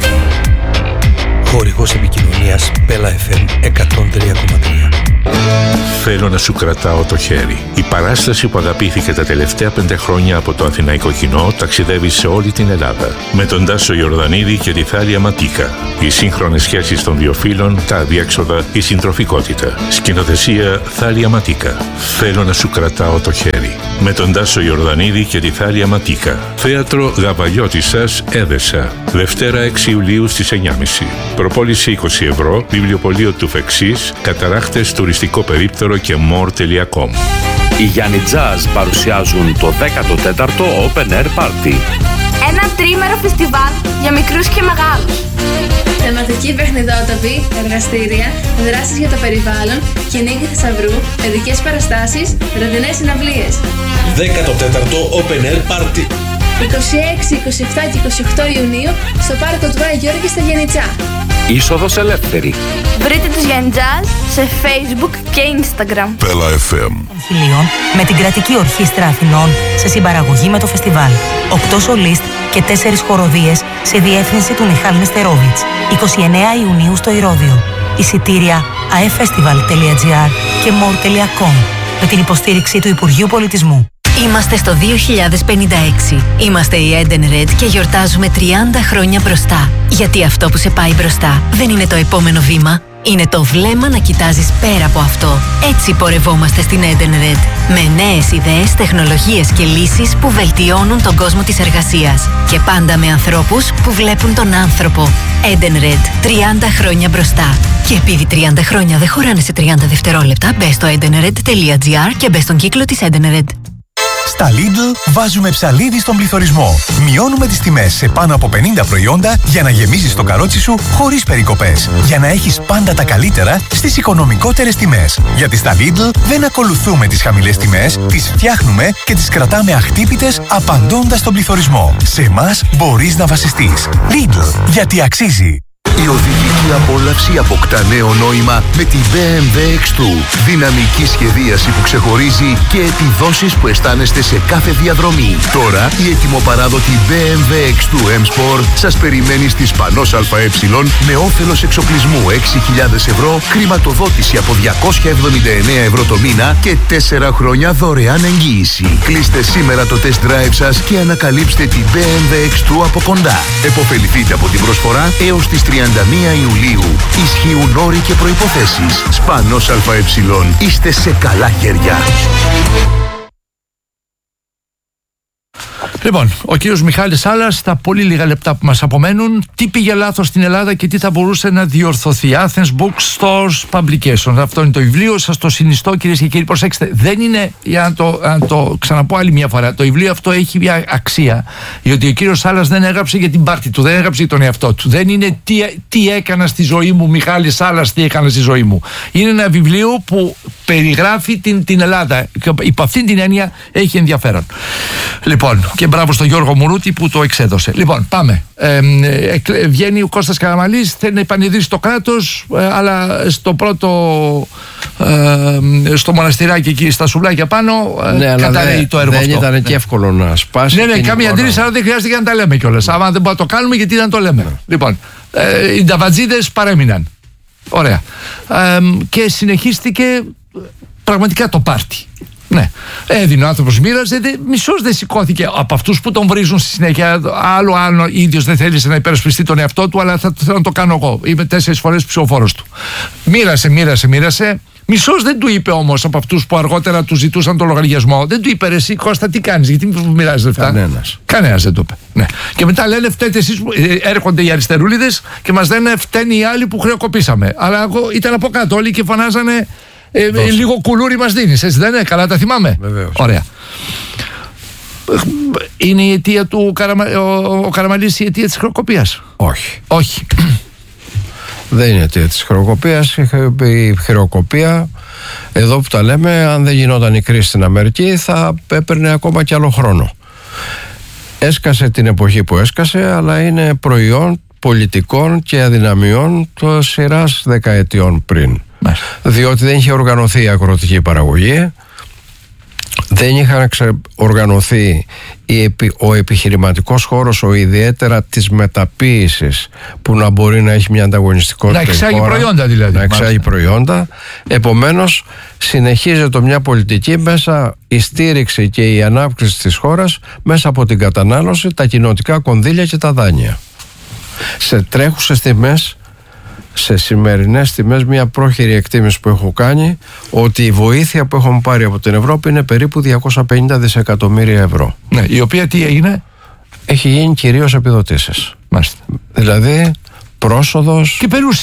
Χορηγός επικοινωνίας Bella FM 103,3. Θέλω να σου κρατάω το χέρι. Η παράσταση που αγαπήθηκε τα τελευταία 5 χρόνια από το αθηναϊκό κοινό ταξιδεύει σε όλη την Ελλάδα. Με τον Τάσο Ιορδανίδη και τη Θάλια Ματίκα. Οι σύγχρονες σχέσεις των δύο φύλων, τα αδιέξοδα, η συντροφικότητα. Σκηνοθεσία Θάλια Ματίκα. Θέλω να σου κρατάω το χέρι. Με τον Τάσο Ιορδανίδη και τη Θάλια Ματίκα. Θέατρο Γαβαλιώτισσας, Έδεσα. Δευτέρα 6 Ιουλίου στις 9.30. Προπόληση 20 ευρώ. Βιβλιοπωλείο του Φεξής. Καταράχτες, τουριστικό περίπτερο και more.com. Οι Γιάννη Jazz παρουσιάζουν το 14ο Open Air Party. Ένα τρίμερο φεστιβάλ για μικρούς και μεγάλους. Θεματική παιχνιδότοπη, εργαστήρια, δράσεις για το περιβάλλον, κυνήγι θησαυρού, παιδικές παραστάσεις, βραδινές συναυλίες. 14ο Open Air Party. 26, 27 και 28 Ιουνίου στο πάρκο του Άγιου Γιώργη στα Γιαννιτσά. Είσοδος ελεύθερη. Βρείτε τους Γιάννη Jazz σε Facebook και Instagram. Bella FM. Με την Κρατική Ορχήστρα Αθηνών σε συμπαραγωγή με το φεστιβάλ. 8 σολίστ και 4 χοροδίες σε διεύθυνση του Μιχάλη Νεστερόβιτς. 29 Ιουνίου στο Ηρώδειο. Εισιτήρια aeffestival.gr και more.com με την υποστήριξη του Υπουργείου Πολιτισμού. Είμαστε στο 2056. Είμαστε η Eden Red και γιορτάζουμε 30 χρόνια μπροστά. Γιατί αυτό που σε πάει μπροστά δεν είναι το επόμενο βήμα. Είναι το βλέμμα να κοιτάζεις πέρα από αυτό. Έτσι πορευόμαστε στην Eden Red. Με νέες ιδέες, τεχνολογίες και λύσεις που βελτιώνουν τον κόσμο της εργασίας. Και πάντα με ανθρώπους που βλέπουν τον άνθρωπο. Eden Red. 30 χρόνια μπροστά. Και επειδή 30 χρόνια δεν χωράνε σε 30 δευτερόλεπτα, μπες στο edenred.gr και μπες στον κύκλο της Eden Red. Στα Lidl βάζουμε ψαλίδι στον πληθωρισμό. Μειώνουμε τις τιμές σε πάνω από 50 προϊόντα για να γεμίζεις το καρότσι σου χωρίς περικοπές. Για να έχεις πάντα τα καλύτερα στις οικονομικότερες τιμές. Γιατί στα Lidl δεν ακολουθούμε τις χαμηλές τιμές, τις φτιάχνουμε και τις κρατάμε αχτύπητες απαντώντας στον πληθωρισμό. Σε εμάς μπορείς να βασιστείς. Lidl, γιατί αξίζει. Η οδηγική απόλαυση αποκτά νέο νόημα με τη BMW X2. Δυναμική σχεδίαση που ξεχωρίζει και επιδόσεις που αισθάνεστε σε κάθε διαδρομή. Τώρα η ετοιμοπαράδοτη BMW X2 M Sport σας περιμένει στη Σπανός ΑΕ με όφελος εξοπλισμού 6.000 ευρώ, χρηματοδότηση από 279 ευρώ το μήνα και 4 χρόνια δωρεάν εγγύηση. Κλείστε σήμερα το test drive σας και ανακαλύψτε την BMW X2 από κοντά. Εποφεληθείτε από την προσφορά έως τις 31 Ιουλίου. Ισχύουν όροι και προϋποθέσεις. Σπανός ΑΕ. Είστε σε καλά χέρια. Λοιπόν, ο κύριος Μιχάλης Σάλλας, στα πολύ λίγα λεπτά που μας απομένουν, τι πήγε λάθος στην Ελλάδα και τι θα μπορούσε να διορθωθεί. Athens Bookstores Publications. Αυτό είναι το βιβλίο. Σας το συνιστώ, κυρίες και κύριοι. Προσέξτε, δεν είναι, για να το ξαναπώ άλλη μια φορά, το βιβλίο αυτό έχει μια αξία. Γιατί ο κύριος Σάλλας δεν έγραψε για την πάρτη του, δεν έγραψε για τον εαυτό του. Δεν είναι τι έκανα στη ζωή μου, Μιχάλης Σάλλας, τι έκανα στη ζωή μου. Είναι ένα βιβλίο που περιγράφει την Ελλάδα. Υπό αυτήν την έννοια έχει ενδιαφέρον. Λοιπόν, και μπράβο στον Γιώργο Μουρούτη που το εξέδωσε. Λοιπόν, πάμε. Βγαίνει ο Κώστας Καραμανλής, θέλει να επανειδρύσει το κράτος, αλλά στο πρώτο στο μοναστηράκι εκεί στα σουβλάκια πάνω καταραίει το έργο αυτό. Δεν ήταν και εύκολο να σπάσει. Ναι, καμία αντίρρηση, αλλά δεν χρειάζεται να τα λέμε κιόλας. Άμα δεν μπορούμε να το κάνουμε, γιατί δεν το λέμε. Λοιπόν, οι νταβατζίδες παρέμειναν. Ωραία. Και συνεχίστηκε πραγματικά το πάρτι. Ναι. Έδινε ο άνθρωπος, μοίραζε, μισός δεν σηκώθηκε από αυτούς που τον βρίζουν στη συνέχεια. Άλλο ίδιος δεν θέλησε να υπερασπιστεί τον εαυτό του, αλλά θα θέλω να το κάνω εγώ. Είμαι 4 φορές ψηφοφόρος του. Μοίρασε. Μισός δεν του είπε όμως από αυτούς που αργότερα του ζητούσαν το λογαριασμό. Δεν του είπε, ρε εσύ Κώστα, τι κάνεις, γιατί μοιράζεις λεφτά. Κανένας δεν το είπε. Ναι. Και μετά λένε, φταίτε εσείς που έρχονται οι αριστερούλιδες και μας λένε, φταίνει οι άλλοι που χρεοκοπήσαμε. Αλλά εγώ ήταν από κάτω όλοι και φωνάζανε. Λίγο κουλούρι μας δίνεις, έτσι δεν είναι, καλά τα θυμάμαι. Βεβαίως. Ωραία. Είναι η αιτία του ο Καραμανλής η αιτία της χρεοκοπίας? Όχι. Δεν είναι αιτία της χρεοκοπίας. Η χρεοκοπία, εδώ που τα λέμε, αν δεν γινόταν η κρίση στην Αμερική, θα έπαιρνε ακόμα κι άλλο χρόνο. Έσκασε την εποχή που έσκασε, αλλά είναι προϊόν πολιτικών και αδυναμιών σειράς δεκαετιών πριν. Διότι δεν είχε οργανωθεί η αγροτική παραγωγή, δεν είχαν οργανωθεί ο επιχειρηματικός χώρος, ιδιαίτερα της μεταποίησης, που να μπορεί να έχει μια ανταγωνιστικότητα. Να εξάγει προϊόντα δηλαδή. Να εξάγει προϊόντα. Επομένως, συνεχίζεται μια πολιτική μέσα, η στήριξη και η ανάπτυξη της χώρας μέσα από την κατανάλωση, τα κοινοτικά κονδύλια και τα δάνεια. Σε τρέχουσες τιμές, σε σημερινές τιμές, μια πρόχειρη εκτίμηση που έχω κάνει, ότι η βοήθεια που έχουμε πάρει από την Ευρώπη είναι περίπου 250 δισεκατομμύρια ευρώ. Ναι, η οποία τι έγινε? Έχει γίνει κυρίως επιδοτήσεις. Μάλιστα. Δηλαδή πρόσοδος και